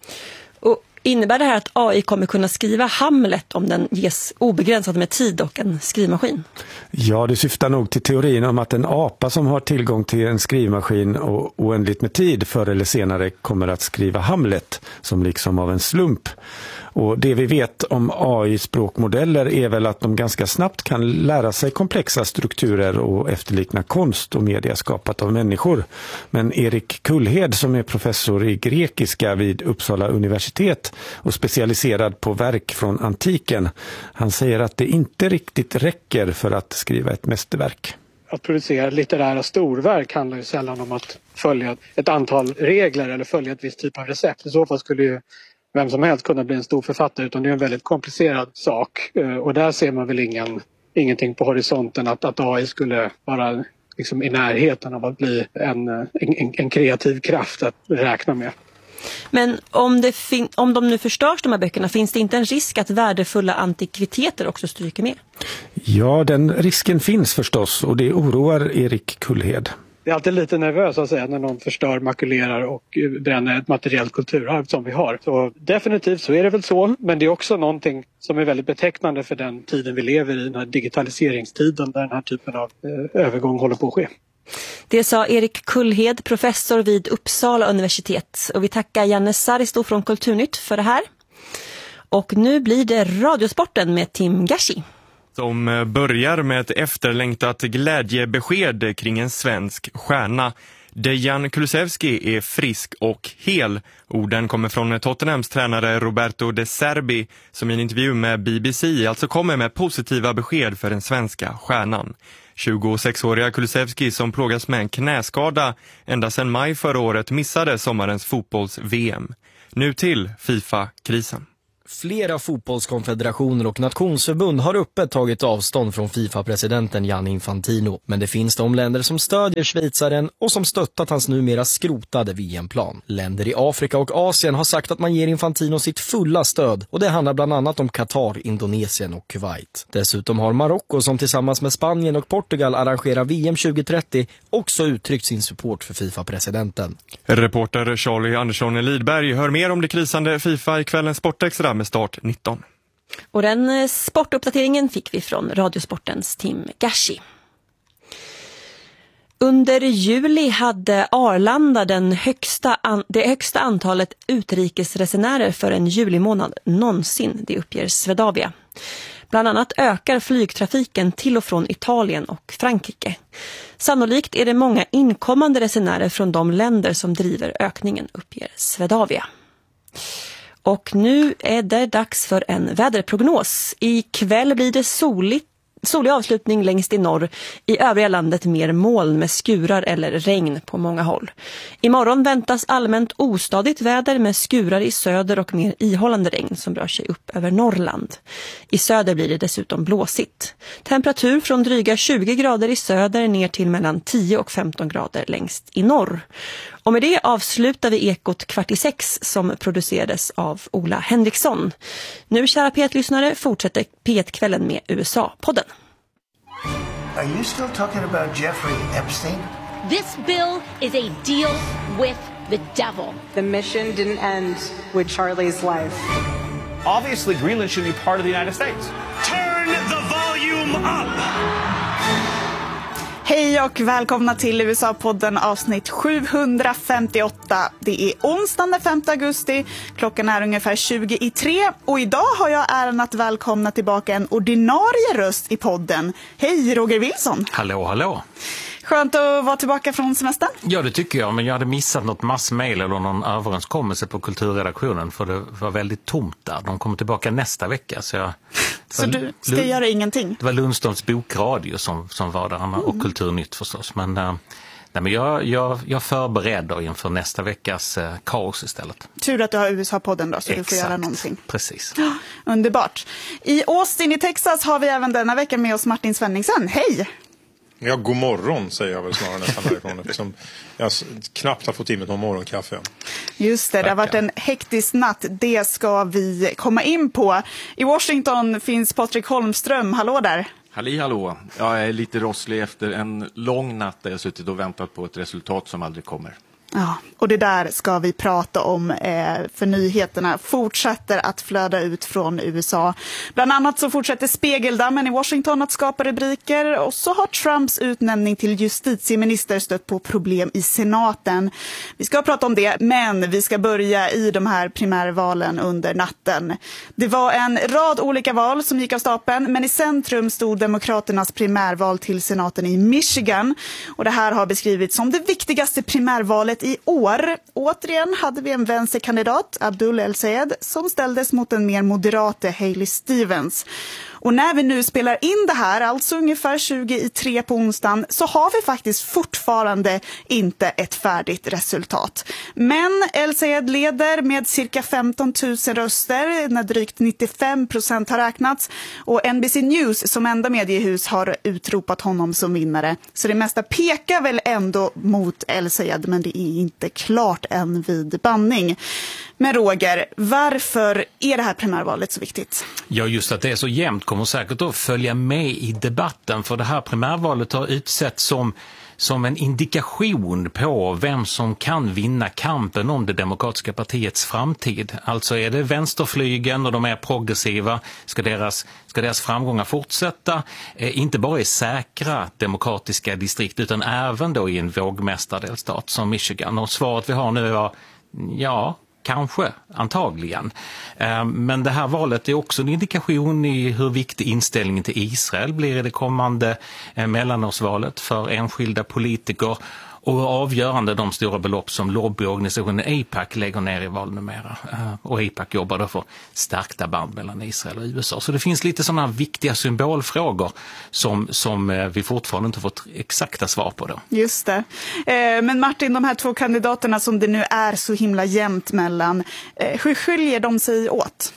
Och innebär det här att A I kommer kunna skriva Hamlet om den ges obegränsat med tid och en skrivmaskin? Ja, det syftar nog till teorin om att en apa som har tillgång till en skrivmaskin och oändligt med tid förr eller senare kommer att skriva Hamlet som liksom av en slump. Och det vi vet om A I-språkmodeller är väl att de ganska snabbt kan lära sig komplexa strukturer och efterlikna konst och media skapat av människor. Men Erik Kullhed som är professor i grekiska vid Uppsala universitet och specialiserad på verk från antiken, han säger att det inte riktigt räcker för att skriva ett mästerverk. Att producera litterära storverk handlar ju sällan om att följa ett antal regler eller följa ett visst typ av recept. I så fall skulle ju vem som helst kunna bli en stor författare, utan det är en väldigt komplicerad sak. Och där ser man väl ingen, ingenting på horisonten att, att A I skulle vara liksom i närheten av att bli en, en, en kreativ kraft att räkna med. Men om, det fin- om de nu förstörs de här böckerna, finns det inte en risk att värdefulla antikviteter också stryker med? Ja, den risken finns förstås och det oroar Erik Kullhed. Det är alltid lite nervös att säga när någon förstör, makulerar och bränner ett materiellt kulturarv som vi har. Så definitivt så är det väl så, men det är också någonting som är väldigt betecknande för den tiden vi lever i, den här digitaliseringstiden där den här typen av eh, övergång håller på att ske. Det sa Erik Kullhed, professor vid Uppsala universitet. Och vi tackar Janne Saristo från Kulturnytt för det här. Och nu blir det Radiosporten med Tim Gashi. Som börjar med ett efterlängtat glädjebesked kring en svensk stjärna. Dejan Kulusevski är frisk och hel. Orden kommer från Tottenhams tränare Roberto De Zerbi som i en intervju med B B C alltså kommer med positiva besked för den svenska stjärnan. tjugosexåriga Kulusevski som plågas med en knäskada ända sedan maj förra året missade sommarens fotbolls-V M. Nu till FIFA-krisen. Flera fotbollskonfederationer och nationsförbund har öppet tagit avstånd från FIFA-presidenten Gianni Infantino. Men det finns de länder som stödjer schweizaren och som stöttat hans numera skrotade V M-plan. Länder i Afrika och Asien har sagt att man ger Infantino sitt fulla stöd. Och det handlar bland annat om Qatar, Indonesien och Kuwait. Dessutom har Marocko, som tillsammans med Spanien och Portugal arrangerar V M tjugohundratrettio, också uttryckt sin support för FIFA-presidenten. Reporter Charlie Andersson Lidberg hör mer om det krisande FIFA i kvällens Sportextra med start nitton. Och den sportuppdateringen fick vi från Radiosportens Tim Gashi. Under juli hade Arlanda den högsta an- det högsta antalet utrikesresenärer för en julimånad någonsin, det uppger Swedavia. Bland annat ökar flygtrafiken till och från Italien och Frankrike. Sannolikt är det många inkommande resenärer från de länder som driver ökningen, uppger Swedavia. Och nu är det dags för en väderprognos. I kväll blir det soligt. Solig avslutning längst i norr, i övriga landet mer moln med skurar eller regn på många håll. Imorgon väntas allmänt ostadigt väder med skurar i söder och mer ihållande regn som rör sig upp över Norrland. I söder blir det dessutom blåsigt. Temperatur från dryga tjugo grader i söder ner till mellan tio och femton grader längst i norr. Och med det avslutar vi Ekot kvart i sex som producerades av Ola Henriksson. Nu, kära P ett-lyssnare, fortsätter P ett-kvällen med U S A-podden. Are you still talking about Jeffrey Epstein? This bill is a deal with the devil. The mission didn't end with Charlie's life. Obviously, Greenland should be part of the United States. Turn the volume up! Hej och välkomna till U S A-podden avsnitt sjuhundrafemtioåtta. Det är onsdagen den femte augusti, klockan är ungefär tjugo i tre och idag har jag äran att välkomna tillbaka en ordinarie röst i podden. Hej Roger Wilson! Hallå, hallå! Skönt att vara tillbaka från semestern. Ja, det tycker jag, men jag hade missat något massmail eller någon överenskommelse på kulturredaktionen för det var väldigt tomt där. De kommer tillbaka nästa vecka. Så, jag, så du ska Lund, göra ingenting? Det var Lundströms bokradio som, som var där mm. och Kulturnytt förstås. Men, äh, nej, men jag, jag, jag förbereder inför nästa veckas äh, kaos istället. Tur att du har U S A-podden då så Exakt. Du får göra någonting. Precis. Ja, underbart. I Austin i Texas har vi även denna vecka med oss Martin Svenningsson. Hej! Ja, god morgon säger jag väl snarare nästan därifrån eftersom jag knappt har fått in med någon morgonkaffe. Just det, det har varit en hektisk natt. Det ska vi komma in på. I Washington finns Patrik Holmström. Hallå där. Halli hallå. Jag är lite rosslig efter en lång natt där jag suttit och väntat på ett resultat som aldrig kommer. Ja, och det där ska vi prata om eh, för nyheterna fortsätter att flöda ut från U S A. Bland annat så fortsätter spegeldammen i Washington att skapa rubriker och så har Trumps utnämning till justitieminister stött på problem i senaten. Vi ska prata om det, men vi ska börja i de här primärvalen under natten. Det var en rad olika val som gick av stapeln, men i centrum stod demokraternas primärval till senaten i Michigan. Och det här har beskrivits som det viktigaste primärvalet i år. Återigen hade vi en vänsterkandidat, Abdul El-Sayed, som ställdes mot en mer moderate Haley Stevens. Och när vi nu spelar in det här, alltså ungefär tjugo i tre på onsdagen, så har vi faktiskt fortfarande inte ett färdigt resultat. Men El-Sayed leder med cirka femton tusen röster när drygt nittiofem procent har räknats. Och N B C News som enda mediehus har utropat honom som vinnare. Så det mesta pekar väl ändå mot El-Sayed, men det är inte klart än vid bandning. Men Roger, varför är det här primärvalet så viktigt? Ja, just att det är så jämnt kommer säkert att följa med i debatten, för det här primärvalet har utsett som som en indikation på vem som kan vinna kampen om det demokratiska partiets framtid. Alltså är det vänsterflygen och de är progressiva, ska deras, ska deras framgångar fortsätta, eh, inte bara i säkra demokratiska distrikt utan även då i en vågmästardelstat som Michigan. Och svaret vi har nu är ja, kanske, antagligen. Men det här valet är också en indikation i hur viktig inställningen till Israel blir i det kommande mellanårsvalet för enskilda politiker. Och avgörande de stora belopp som lobbyorganisationen AIPAC lägger ner i val numera. Och AIPAC jobbar då för stärkta band mellan Israel och U S A. Så det finns lite sådana viktiga symbolfrågor som, som vi fortfarande inte fått exakta svar på då. Just det. Men Martin, de här två kandidaterna som det nu är så himla jämnt mellan, hur skiljer de sig åt?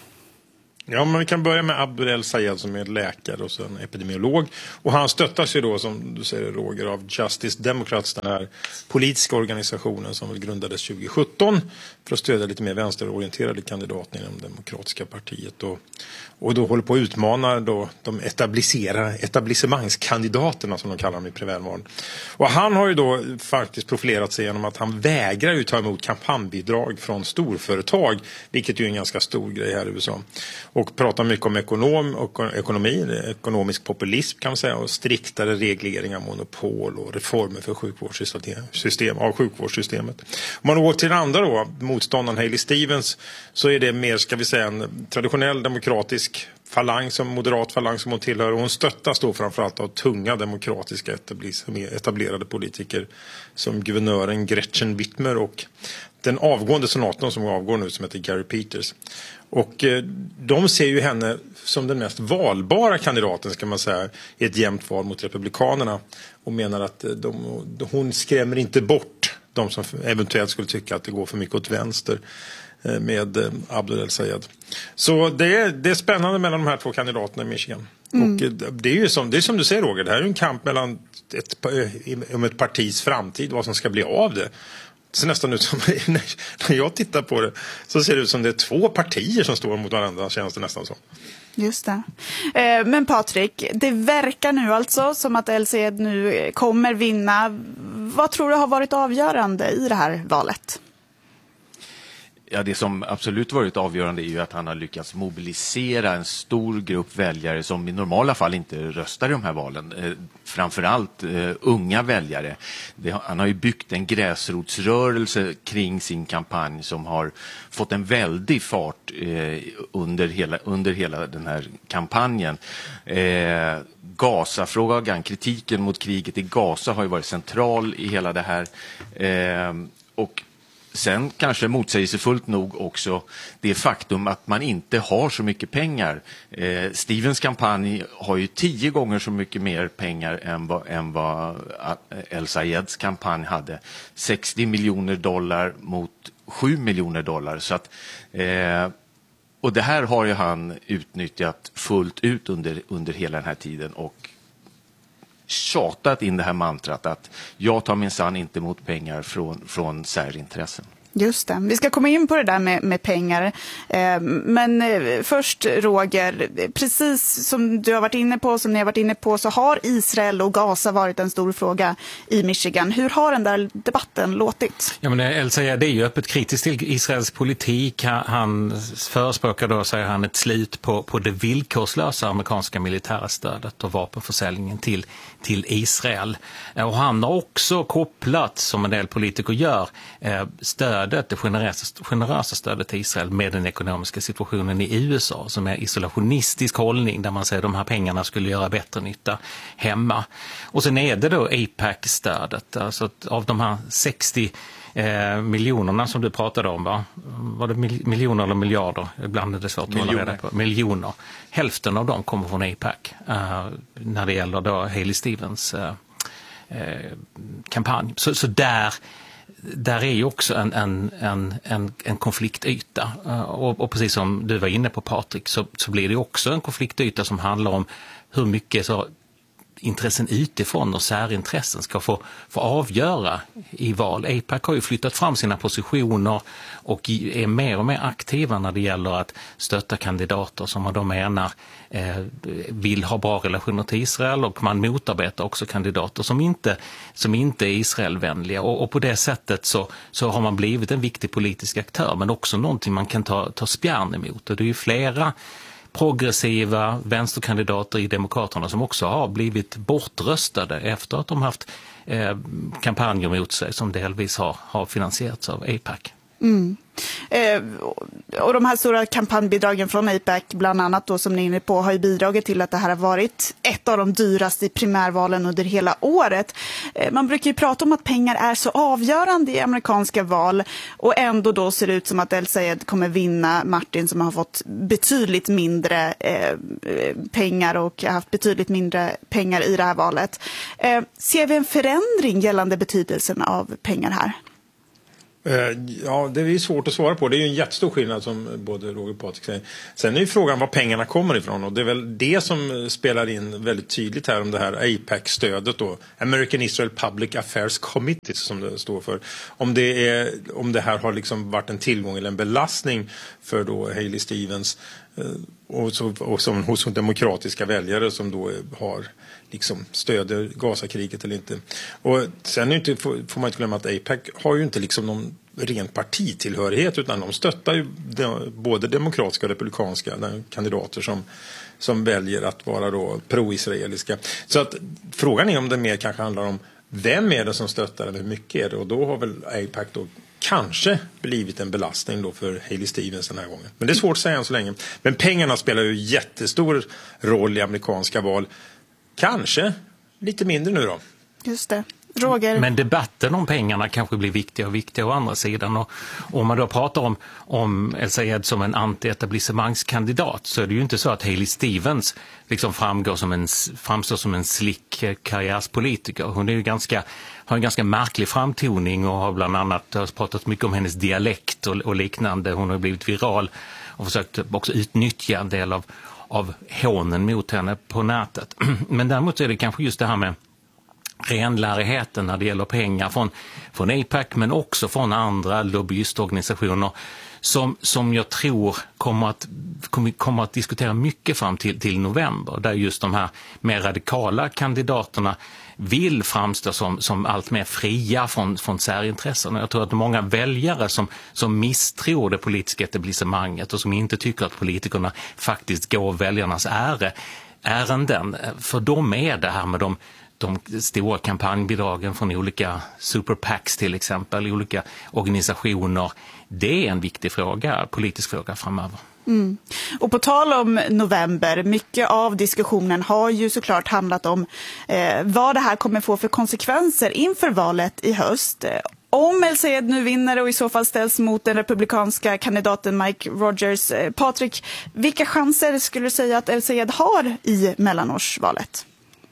Ja, men vi kan börja med Abdul El-Sayed som är läkare och sen epidemiolog. Och han stöttas ju då, som du säger Roger, av Justice Democrats, den här politiska organisationen som grundades tjugo sjutton för att stödja lite mer vänsterorienterade kandidater inom det demokratiska partiet. Och, och då håller på att utmana då de etablisera, etablissemangskandidaterna som de kallar dem i primärvalen. Och han har ju då faktiskt profilerat sig genom att han vägrar ju ta emot kampanjbidrag från storföretag, vilket ju är en ganska stor grej här i U S A. Och pratar mycket om ekonom och ekonomi, ekonomisk populism kan man säga, och striktare regleringar, monopol och reformer för sjukvårdssystem, av sjukvårdssystemet. Om man går till den andra då, motståndaren Haley Stevens, så är det mer, ska vi säga, en traditionell demokratisk falang, som moderat falang som hon tillhör, och hon stöttas då framförallt av tunga demokratiska etablerade politiker som guvernören Gretchen Whitmer och den avgående senatorn som avgår nu som heter Gary Peters. Och eh, de ser ju henne som den mest valbara kandidaten, ska man säga, i ett jämnt val mot republikanerna, och menar att de, de, hon skrämmer inte bort de som eventuellt skulle tycka att det går för mycket åt vänster eh, med eh, Abdul El-Sayed. Så det är, det är spännande mellan de här två kandidaterna i Michigan. Mm. Och eh, det är ju som, det är som du säger Roger, det här är en kamp mellan ett, om ett partis framtid, vad som ska bli av det. Så nästan ut som, när jag tittar på det så ser det ut som det är två partier som står mot varandra, känns det nästan så. Just det. Eh, men Patrik, det verkar nu alltså som att El-Sayed nu kommer vinna. Vad tror du har varit avgörande i det här valet? Ja, det som absolut varit avgörande är ju att han har lyckats mobilisera en stor grupp väljare som i normala fall inte röstar i de här valen. Eh, framförallt eh, unga väljare. Det, han har ju byggt en gräsrotsrörelse kring sin kampanj som har fått en väldig fart eh, under, hela, under hela den här kampanjen. Eh, Gaza-frågan, kritiken mot kriget i Gaza har ju varit central i hela det här. Eh, och Sen kanske motsägelsefullt nog också det faktum att man inte har så mycket pengar. Eh, Stevens kampanj har ju tio gånger så mycket mer pengar än vad, än vad El-Sayeds kampanj hade. sextio miljoner dollar mot sju miljoner dollar. Så att, eh, och det här har ju han utnyttjat fullt ut under, under hela den här tiden och tjatat in det här mantrat att jag tar minsann inte emot pengar från, från särintressen. Just det. Vi ska komma in på det där med, med pengar. Eh, men eh, först Roger, precis som du har varit inne på, som ni har varit inne på, så har Israel och Gaza varit en stor fråga i Michigan. Hur har den där debatten låtit? Ja, men El-Sayed, det är ju öppet kritiskt till Israels politik. Han, han förespråkar då, säger han, ett slut på, på det villkorslösa amerikanska militära stödet och vapenförsäljningen till, till Israel. Och han har också kopplat, som en del politiker gör, eh, stöd det generösa, generösa stödet till Israel med den ekonomiska situationen i U S A som är isolationistisk hållning där man säger att de här pengarna skulle göra bättre nytta hemma. Och sen är det då AIPAC-stödet, alltså av de här sextio eh, miljonerna som du pratade om, va? Var det mil- miljoner eller miljarder? Ibland är det svårt att hålla reda på. Miljoner. Hälften av dem kommer från AIPAC eh, när det gäller då Haley Stevens eh, eh, kampanj. Så, så där Där är ju också en, en, en, en, en konfliktyta. Och, och precis som du var inne på, Patrik, så, så blir det också en konfliktyta som handlar om hur mycket så intressen utifrån och särintressen ska få, få avgöra i val. AIPAC har ju flyttat fram sina positioner och är mer och mer aktiva när det gäller att stötta kandidater som man då menar eh, vill ha bra relationer till Israel, och man motarbetar också kandidater som inte, som inte är Israelvänliga. Och, och på det sättet så, så har man blivit en viktig politisk aktör, men också någonting man kan ta, ta spjärn emot. Och det är ju flera progressiva vänsterkandidater i Demokraterna som också har blivit bortröstade efter att de haft eh, kampanjer mot sig som delvis har, har finansierats av AIPAC. Mm. Eh, och de här stora kampanjbidragen från AIPAC bland annat då, som ni är inne på, har ju bidragit till att det här har varit ett av de dyraste i primärvalen under hela året. Eh, man brukar ju prata om att pengar är så avgörande i amerikanska val, och ändå då ser det ut som att El-Sayed kommer vinna Martin, som har fått betydligt mindre eh, pengar och haft betydligt mindre pengar i det här valet. Eh, ser vi en förändring gällande betydelsen av pengar här? Ja, det är ju svårt att svara på. Det är ju en jättestor skillnad som både Roger och Patrik säger. Sen är ju frågan var pengarna kommer ifrån, och det är väl det som spelar in väldigt tydligt här om det här AIPAC-stödet då. American Israel Public Affairs Committee som det står för. Om det, är, om det här har liksom varit en tillgång eller en belastning för då Haley Stevens och, så, och som hos demokratiska väljare som då har liksom stöder Gazakriget eller inte. Och sen är inte, får, får man inte glömma att AIPAC har ju inte liksom någon ren partitillhörighet, utan de stöttar ju de, både demokratiska och republikanska kandidater som, som väljer att vara då pro-israeliska. Så att frågan är om det mer kanske handlar om vem är det som stöttar eller hur mycket är det, och då har väl AIPAC då kanske blivit en belastning då för Haley Stevens den här gången. Men det är svårt att säga än så länge. Men pengarna spelar ju jättestor roll i amerikanska val. Kanske lite mindre nu då. Just det. Roger. Men debatten om pengarna kanske blir viktigare och viktigare å andra sidan. Och om man då pratar om, om El-Sayed som en anti-etablissemangskandidat, så är det ju inte så att Haley Stevens liksom framgår som en, framstår som en slick karriärspolitiker. Hon är ju ganska, har en ganska märklig framtoning och har bland annat har pratat mycket om hennes dialekt och, och liknande. Hon har blivit viral och försökt också utnyttja en del av, av hånen mot henne på nätet. Men däremot är det kanske just det här med renlärigheten när det gäller pengar från, från AIPAC, men också från andra lobbyistorganisationer som, som jag tror kommer att, kommer, kommer att diskutera mycket fram till, till november, där just de här mer radikala kandidaterna vill framstå som, som allt mer fria från, från särintressen. Jag tror att många väljare som, som misstror det politiska etablissemanget och som inte tycker att politikerna faktiskt går väljarnas äre, ärenden, för dem är det här med de de stora kampanjbidragen från olika super PACs till exempel, i olika organisationer, det är en viktig fråga, politisk fråga framöver. Mm. Och på tal om november, mycket av diskussionen har ju såklart handlat om eh, vad det här kommer få för konsekvenser inför valet i höst. Om El-Sayed nu vinner och i så fall ställs mot den republikanska kandidaten Mike Rogers. Eh, Patrik, vilka chanser skulle du säga att El-Sayed har i mellanårsvalet?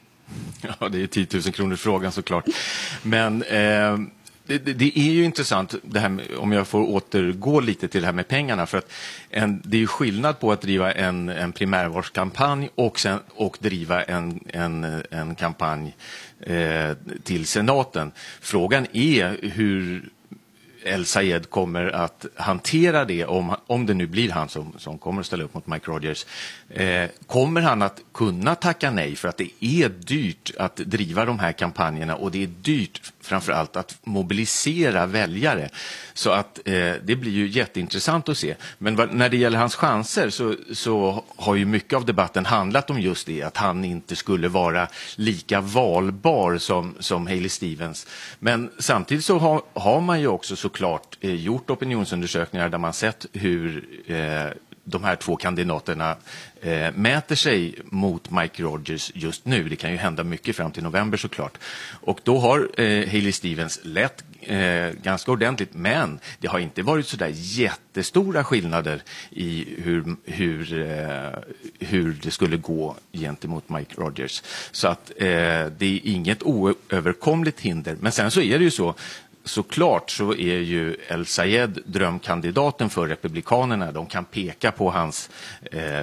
Ja, det är tio tusen kronor frågan såklart. Men eh, det, det är ju intressant det här med, om jag får återgå lite till det här med pengarna, för att en, det är ju skillnad på att driva en, en primärvalskampanj och, sen, och driva en, en, en kampanj eh, till senaten. Frågan är hur El-Sayed kommer att hantera det, om, om det nu blir han som, som kommer att ställa upp mot Mike Rogers. Eh, kommer han att kunna tacka nej, för att det är dyrt att driva de här kampanjerna, och det är dyrt framförallt att mobilisera väljare. Så att eh, det blir ju jätteintressant att se. Men vad, när det gäller hans chanser så, så har ju mycket av debatten handlat om just det, att han inte skulle vara lika valbar som, som Haley Stevens. Men samtidigt så har, har man ju också såklart eh, gjort opinionsundersökningar där man sett hur eh, de här två kandidaterna eh, mäter sig mot Mike Rogers just nu. Det kan ju hända mycket fram till november såklart. Och då har eh, Haley Stevens lett eh, ganska ordentligt, men det har inte varit så där jättestora skillnader i hur, hur, eh, hur det skulle gå gentemot Mike Rogers. Så att eh, det är inget oöverkomligt hinder. Men sen så är det ju så, såklart så är ju El-Sayed drömkandidaten för republikanerna. De kan peka på hans eh,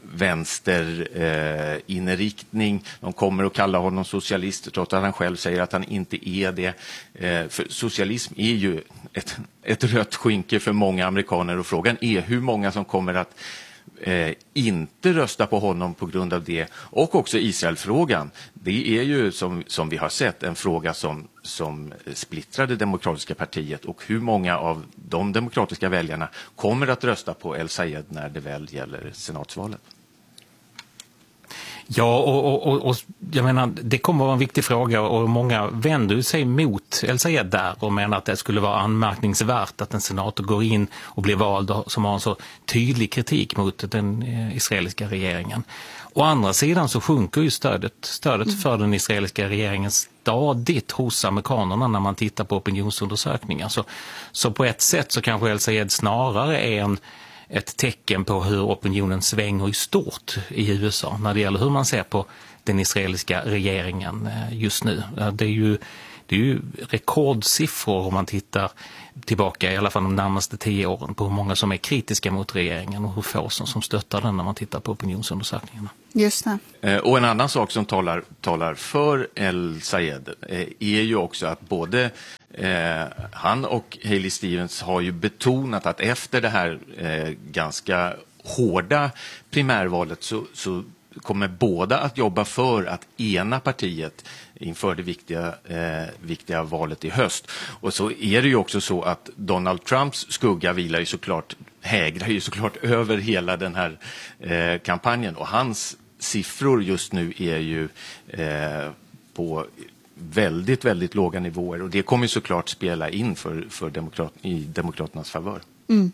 vänsterinriktning. Eh, De kommer att kalla honom socialist, trots att han själv säger att han inte är det. Eh, för socialism är ju ett, ett rött skynke för många amerikaner, och frågan är hur många som kommer att Eh, inte rösta på honom på grund av det. Och också Israelfrågan. Det är ju som, som vi har sett en fråga som, som splittrar det demokratiska partiet, och hur många av de demokratiska väljarna kommer att rösta på El-Sayed när det väl gäller senatsvalet. Ja, och, och, och jag menar, det kommer att vara en viktig fråga och många vänder sig mot El-Sayed där och menar att det skulle vara anmärkningsvärt att en senator går in och blir vald som har en så tydlig kritik mot den israeliska regeringen. Å andra sidan så sjunker ju stödet, stödet mm. för den israeliska regeringen stadigt hos amerikanerna när man tittar på opinionsundersökningar. Så, så på ett sätt så kanske El-Sayed snarare är en ett tecken på hur opinionen svänger i stort i U S A när det gäller hur man ser på den israeliska regeringen just nu. Det är ju, det är ju rekordsiffror om man tittar tillbaka i alla fall de närmaste tio åren på hur många som är kritiska mot regeringen och hur få som, som stöttar den när man tittar på opinionsundersökningarna. Just det. Och en annan sak som talar, talar för El-Sayed är ju också att både Eh, han och Haley Stevens har ju betonat att efter det här eh, ganska hårda primärvalet så, så kommer båda att jobba för att ena partiet inför det viktiga, eh, viktiga valet i höst. Och så är det ju också så att Donald Trumps skugga vilar ju såklart, hägrar ju såklart över hela den här eh, kampanjen. Och hans siffror just nu är ju eh, på väldigt, väldigt låga nivåer. Och det kommer ju såklart spela in för, för demokrat, i demokraternas favör. Mm.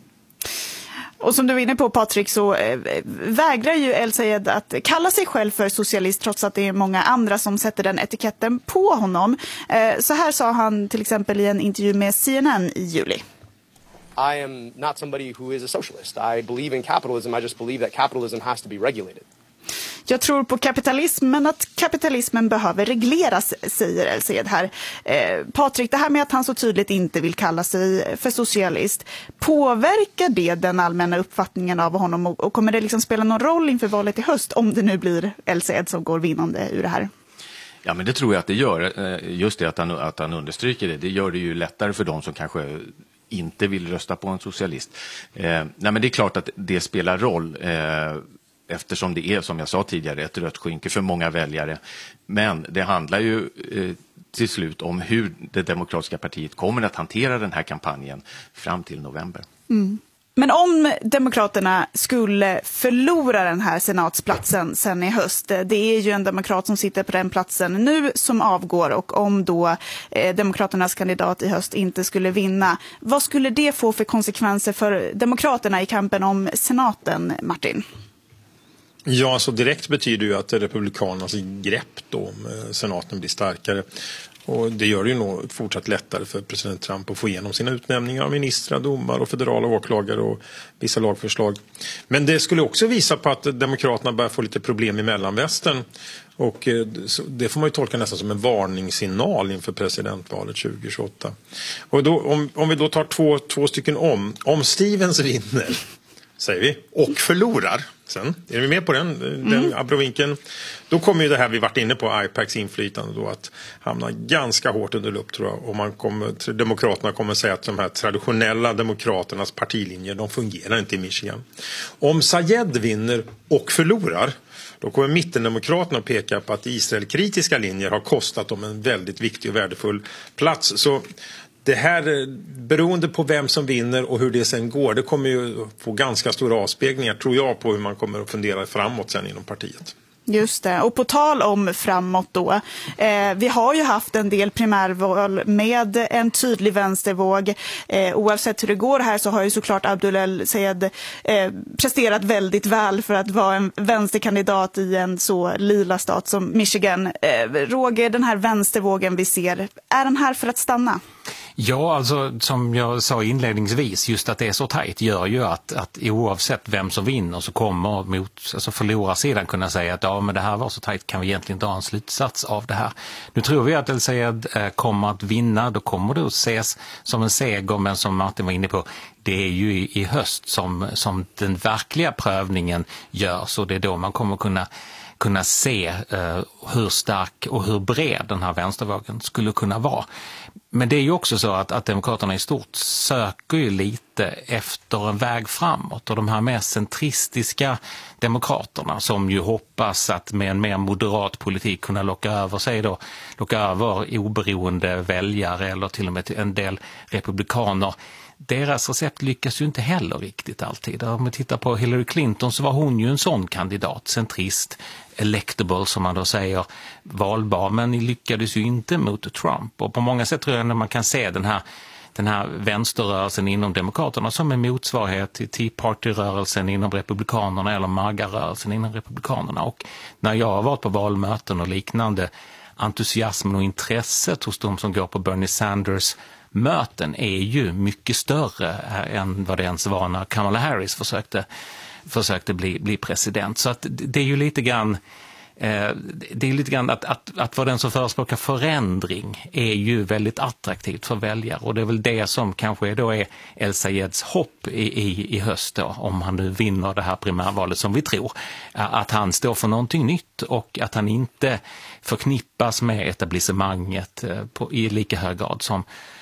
Och som du var inne på, Patrik, så eh, vägrar ju El-Sayed att kalla sig själv för socialist trots att det är många andra som sätter den etiketten på honom. Eh, så här sa han till exempel i en intervju med C N N i juli. I am not somebody who is a socialist. I believe in capitalism. I just believe that capitalism has to be regulated. Jag tror på kapitalism, men att kapitalismen behöver regleras, säger El-Sayed här. Eh, Patrik, det här med att han så tydligt inte vill kalla sig för socialist, påverkar det den allmänna uppfattningen av honom och, och kommer det liksom spela någon roll inför valet i höst om det nu blir El-Sayed som går vinnande ur det här? Ja, men det tror jag att det gör. Just det att han, att han understryker det. Det gör det ju lättare för de som kanske inte vill rösta på en socialist. Eh, nej, men det är klart att det spelar roll. Eh, Eftersom det är, som jag sa tidigare, ett rött skynke för många väljare. Men det handlar ju eh, till slut om hur det demokratiska partiet kommer att hantera den här kampanjen fram till november. Mm. Men om Demokraterna skulle förlora den här senatsplatsen sen i höst, det är ju en demokrat som sitter på den platsen nu som avgår, och om då eh, Demokraternas kandidat i höst inte skulle vinna, vad skulle det få för konsekvenser för Demokraterna i kampen om senaten, Martin? Ja, så direkt betyder ju att republikanernas grepp då om senaten blir starkare. Och det gör det ju nog fortsatt lättare för president Trump att få igenom sina utnämningar av ministrar, domar och federala åklagare och vissa lagförslag. Men det skulle också visa på att demokraterna börjar få lite problem i Mellanvästern. Och det får man ju tolka nästan som en varningssignal inför presidentvalet tjugo tjugoåtta. Och då, om, om vi då tar två, två stycken om. Om Stevens vinner, säger vi, och förlorar sen, är vi med på den, den mm. abrovinkeln, då kommer ju det här vi varit inne på, I PACs inflytande då att hamna ganska hårt under lupp, tror jag. Och man kommer, demokraterna kommer säga att de här traditionella demokraternas partilinjer, de fungerar inte i Michigan. Om Sayed vinner och förlorar, då kommer mittendemokraterna att peka på att Israel-kritiska linjer har kostat dem en väldigt viktig och värdefull plats. Så det här, beroende på vem som vinner och hur det sen går, det kommer ju få ganska stora avspeglingar, tror jag, på hur man kommer att fundera framåt sen inom partiet. Just det, och på tal om framåt då, eh, vi har ju haft en del primärval med en tydlig vänstervåg. Eh, oavsett hur det går här så har ju såklart Abdul El-Sayed eh, presterat väldigt väl för att vara en vänsterkandidat i en så lila stat som Michigan. Eh, Roger, den här vänstervågen vi ser, är den här för att stanna? Ja, alltså som jag sa inledningsvis, just att det är så tajt gör ju att, att oavsett vem som vinner så kommer mot, alltså förlorarsidan kunna säga att ja, men det här var så tajt, kan vi egentligen dra en slutsats av det här. Nu tror vi att El-Sayed eh, kommer att vinna, då kommer det att ses som en seger, men som Martin var inne på, det är ju i, i höst som, som den verkliga prövningen görs, och det är då man kommer kunna kunna se eh, hur stark och hur bred den här vänstervågen skulle kunna vara. Men det är ju också så att, att demokraterna i stort söker ju lite efter en väg framåt, och de här mer centristiska demokraterna som ju hoppas att med en mer moderat politik kunna locka över sig då, locka över oberoende väljare eller till och med en del republikaner, deras recept lyckas ju inte heller riktigt alltid. Om vi tittar på Hillary Clinton så var hon ju en sån kandidat, centrist, electable som man då säger, valbar, men ni lyckades ju inte mot Trump. Och på många sätt tror jag att man kan se den här den här vänsterrörelsen inom demokraterna som en motsvarighet till Tea Party-rörelsen inom republikanerna eller MAGA-rörelsen inom republikanerna. Och när jag har varit på valmöten och liknande, entusiasmen och intresset hos de som går på Bernie Sanders möten är ju mycket större än vad det ens var när Kamala Harris försökte, försökte bli, bli president. Så att det är ju lite grann Eh, det är lite grann att, att, att vara den som förespråkar förändring är ju väldigt attraktivt för väljare, och det är väl det som kanske då är El-Sayeds hopp i, i, i höst då, om han nu vinner det här primärvalet som vi tror, att han står för någonting nytt och att han inte förknippas med etablissemanget på, i lika hög grad som,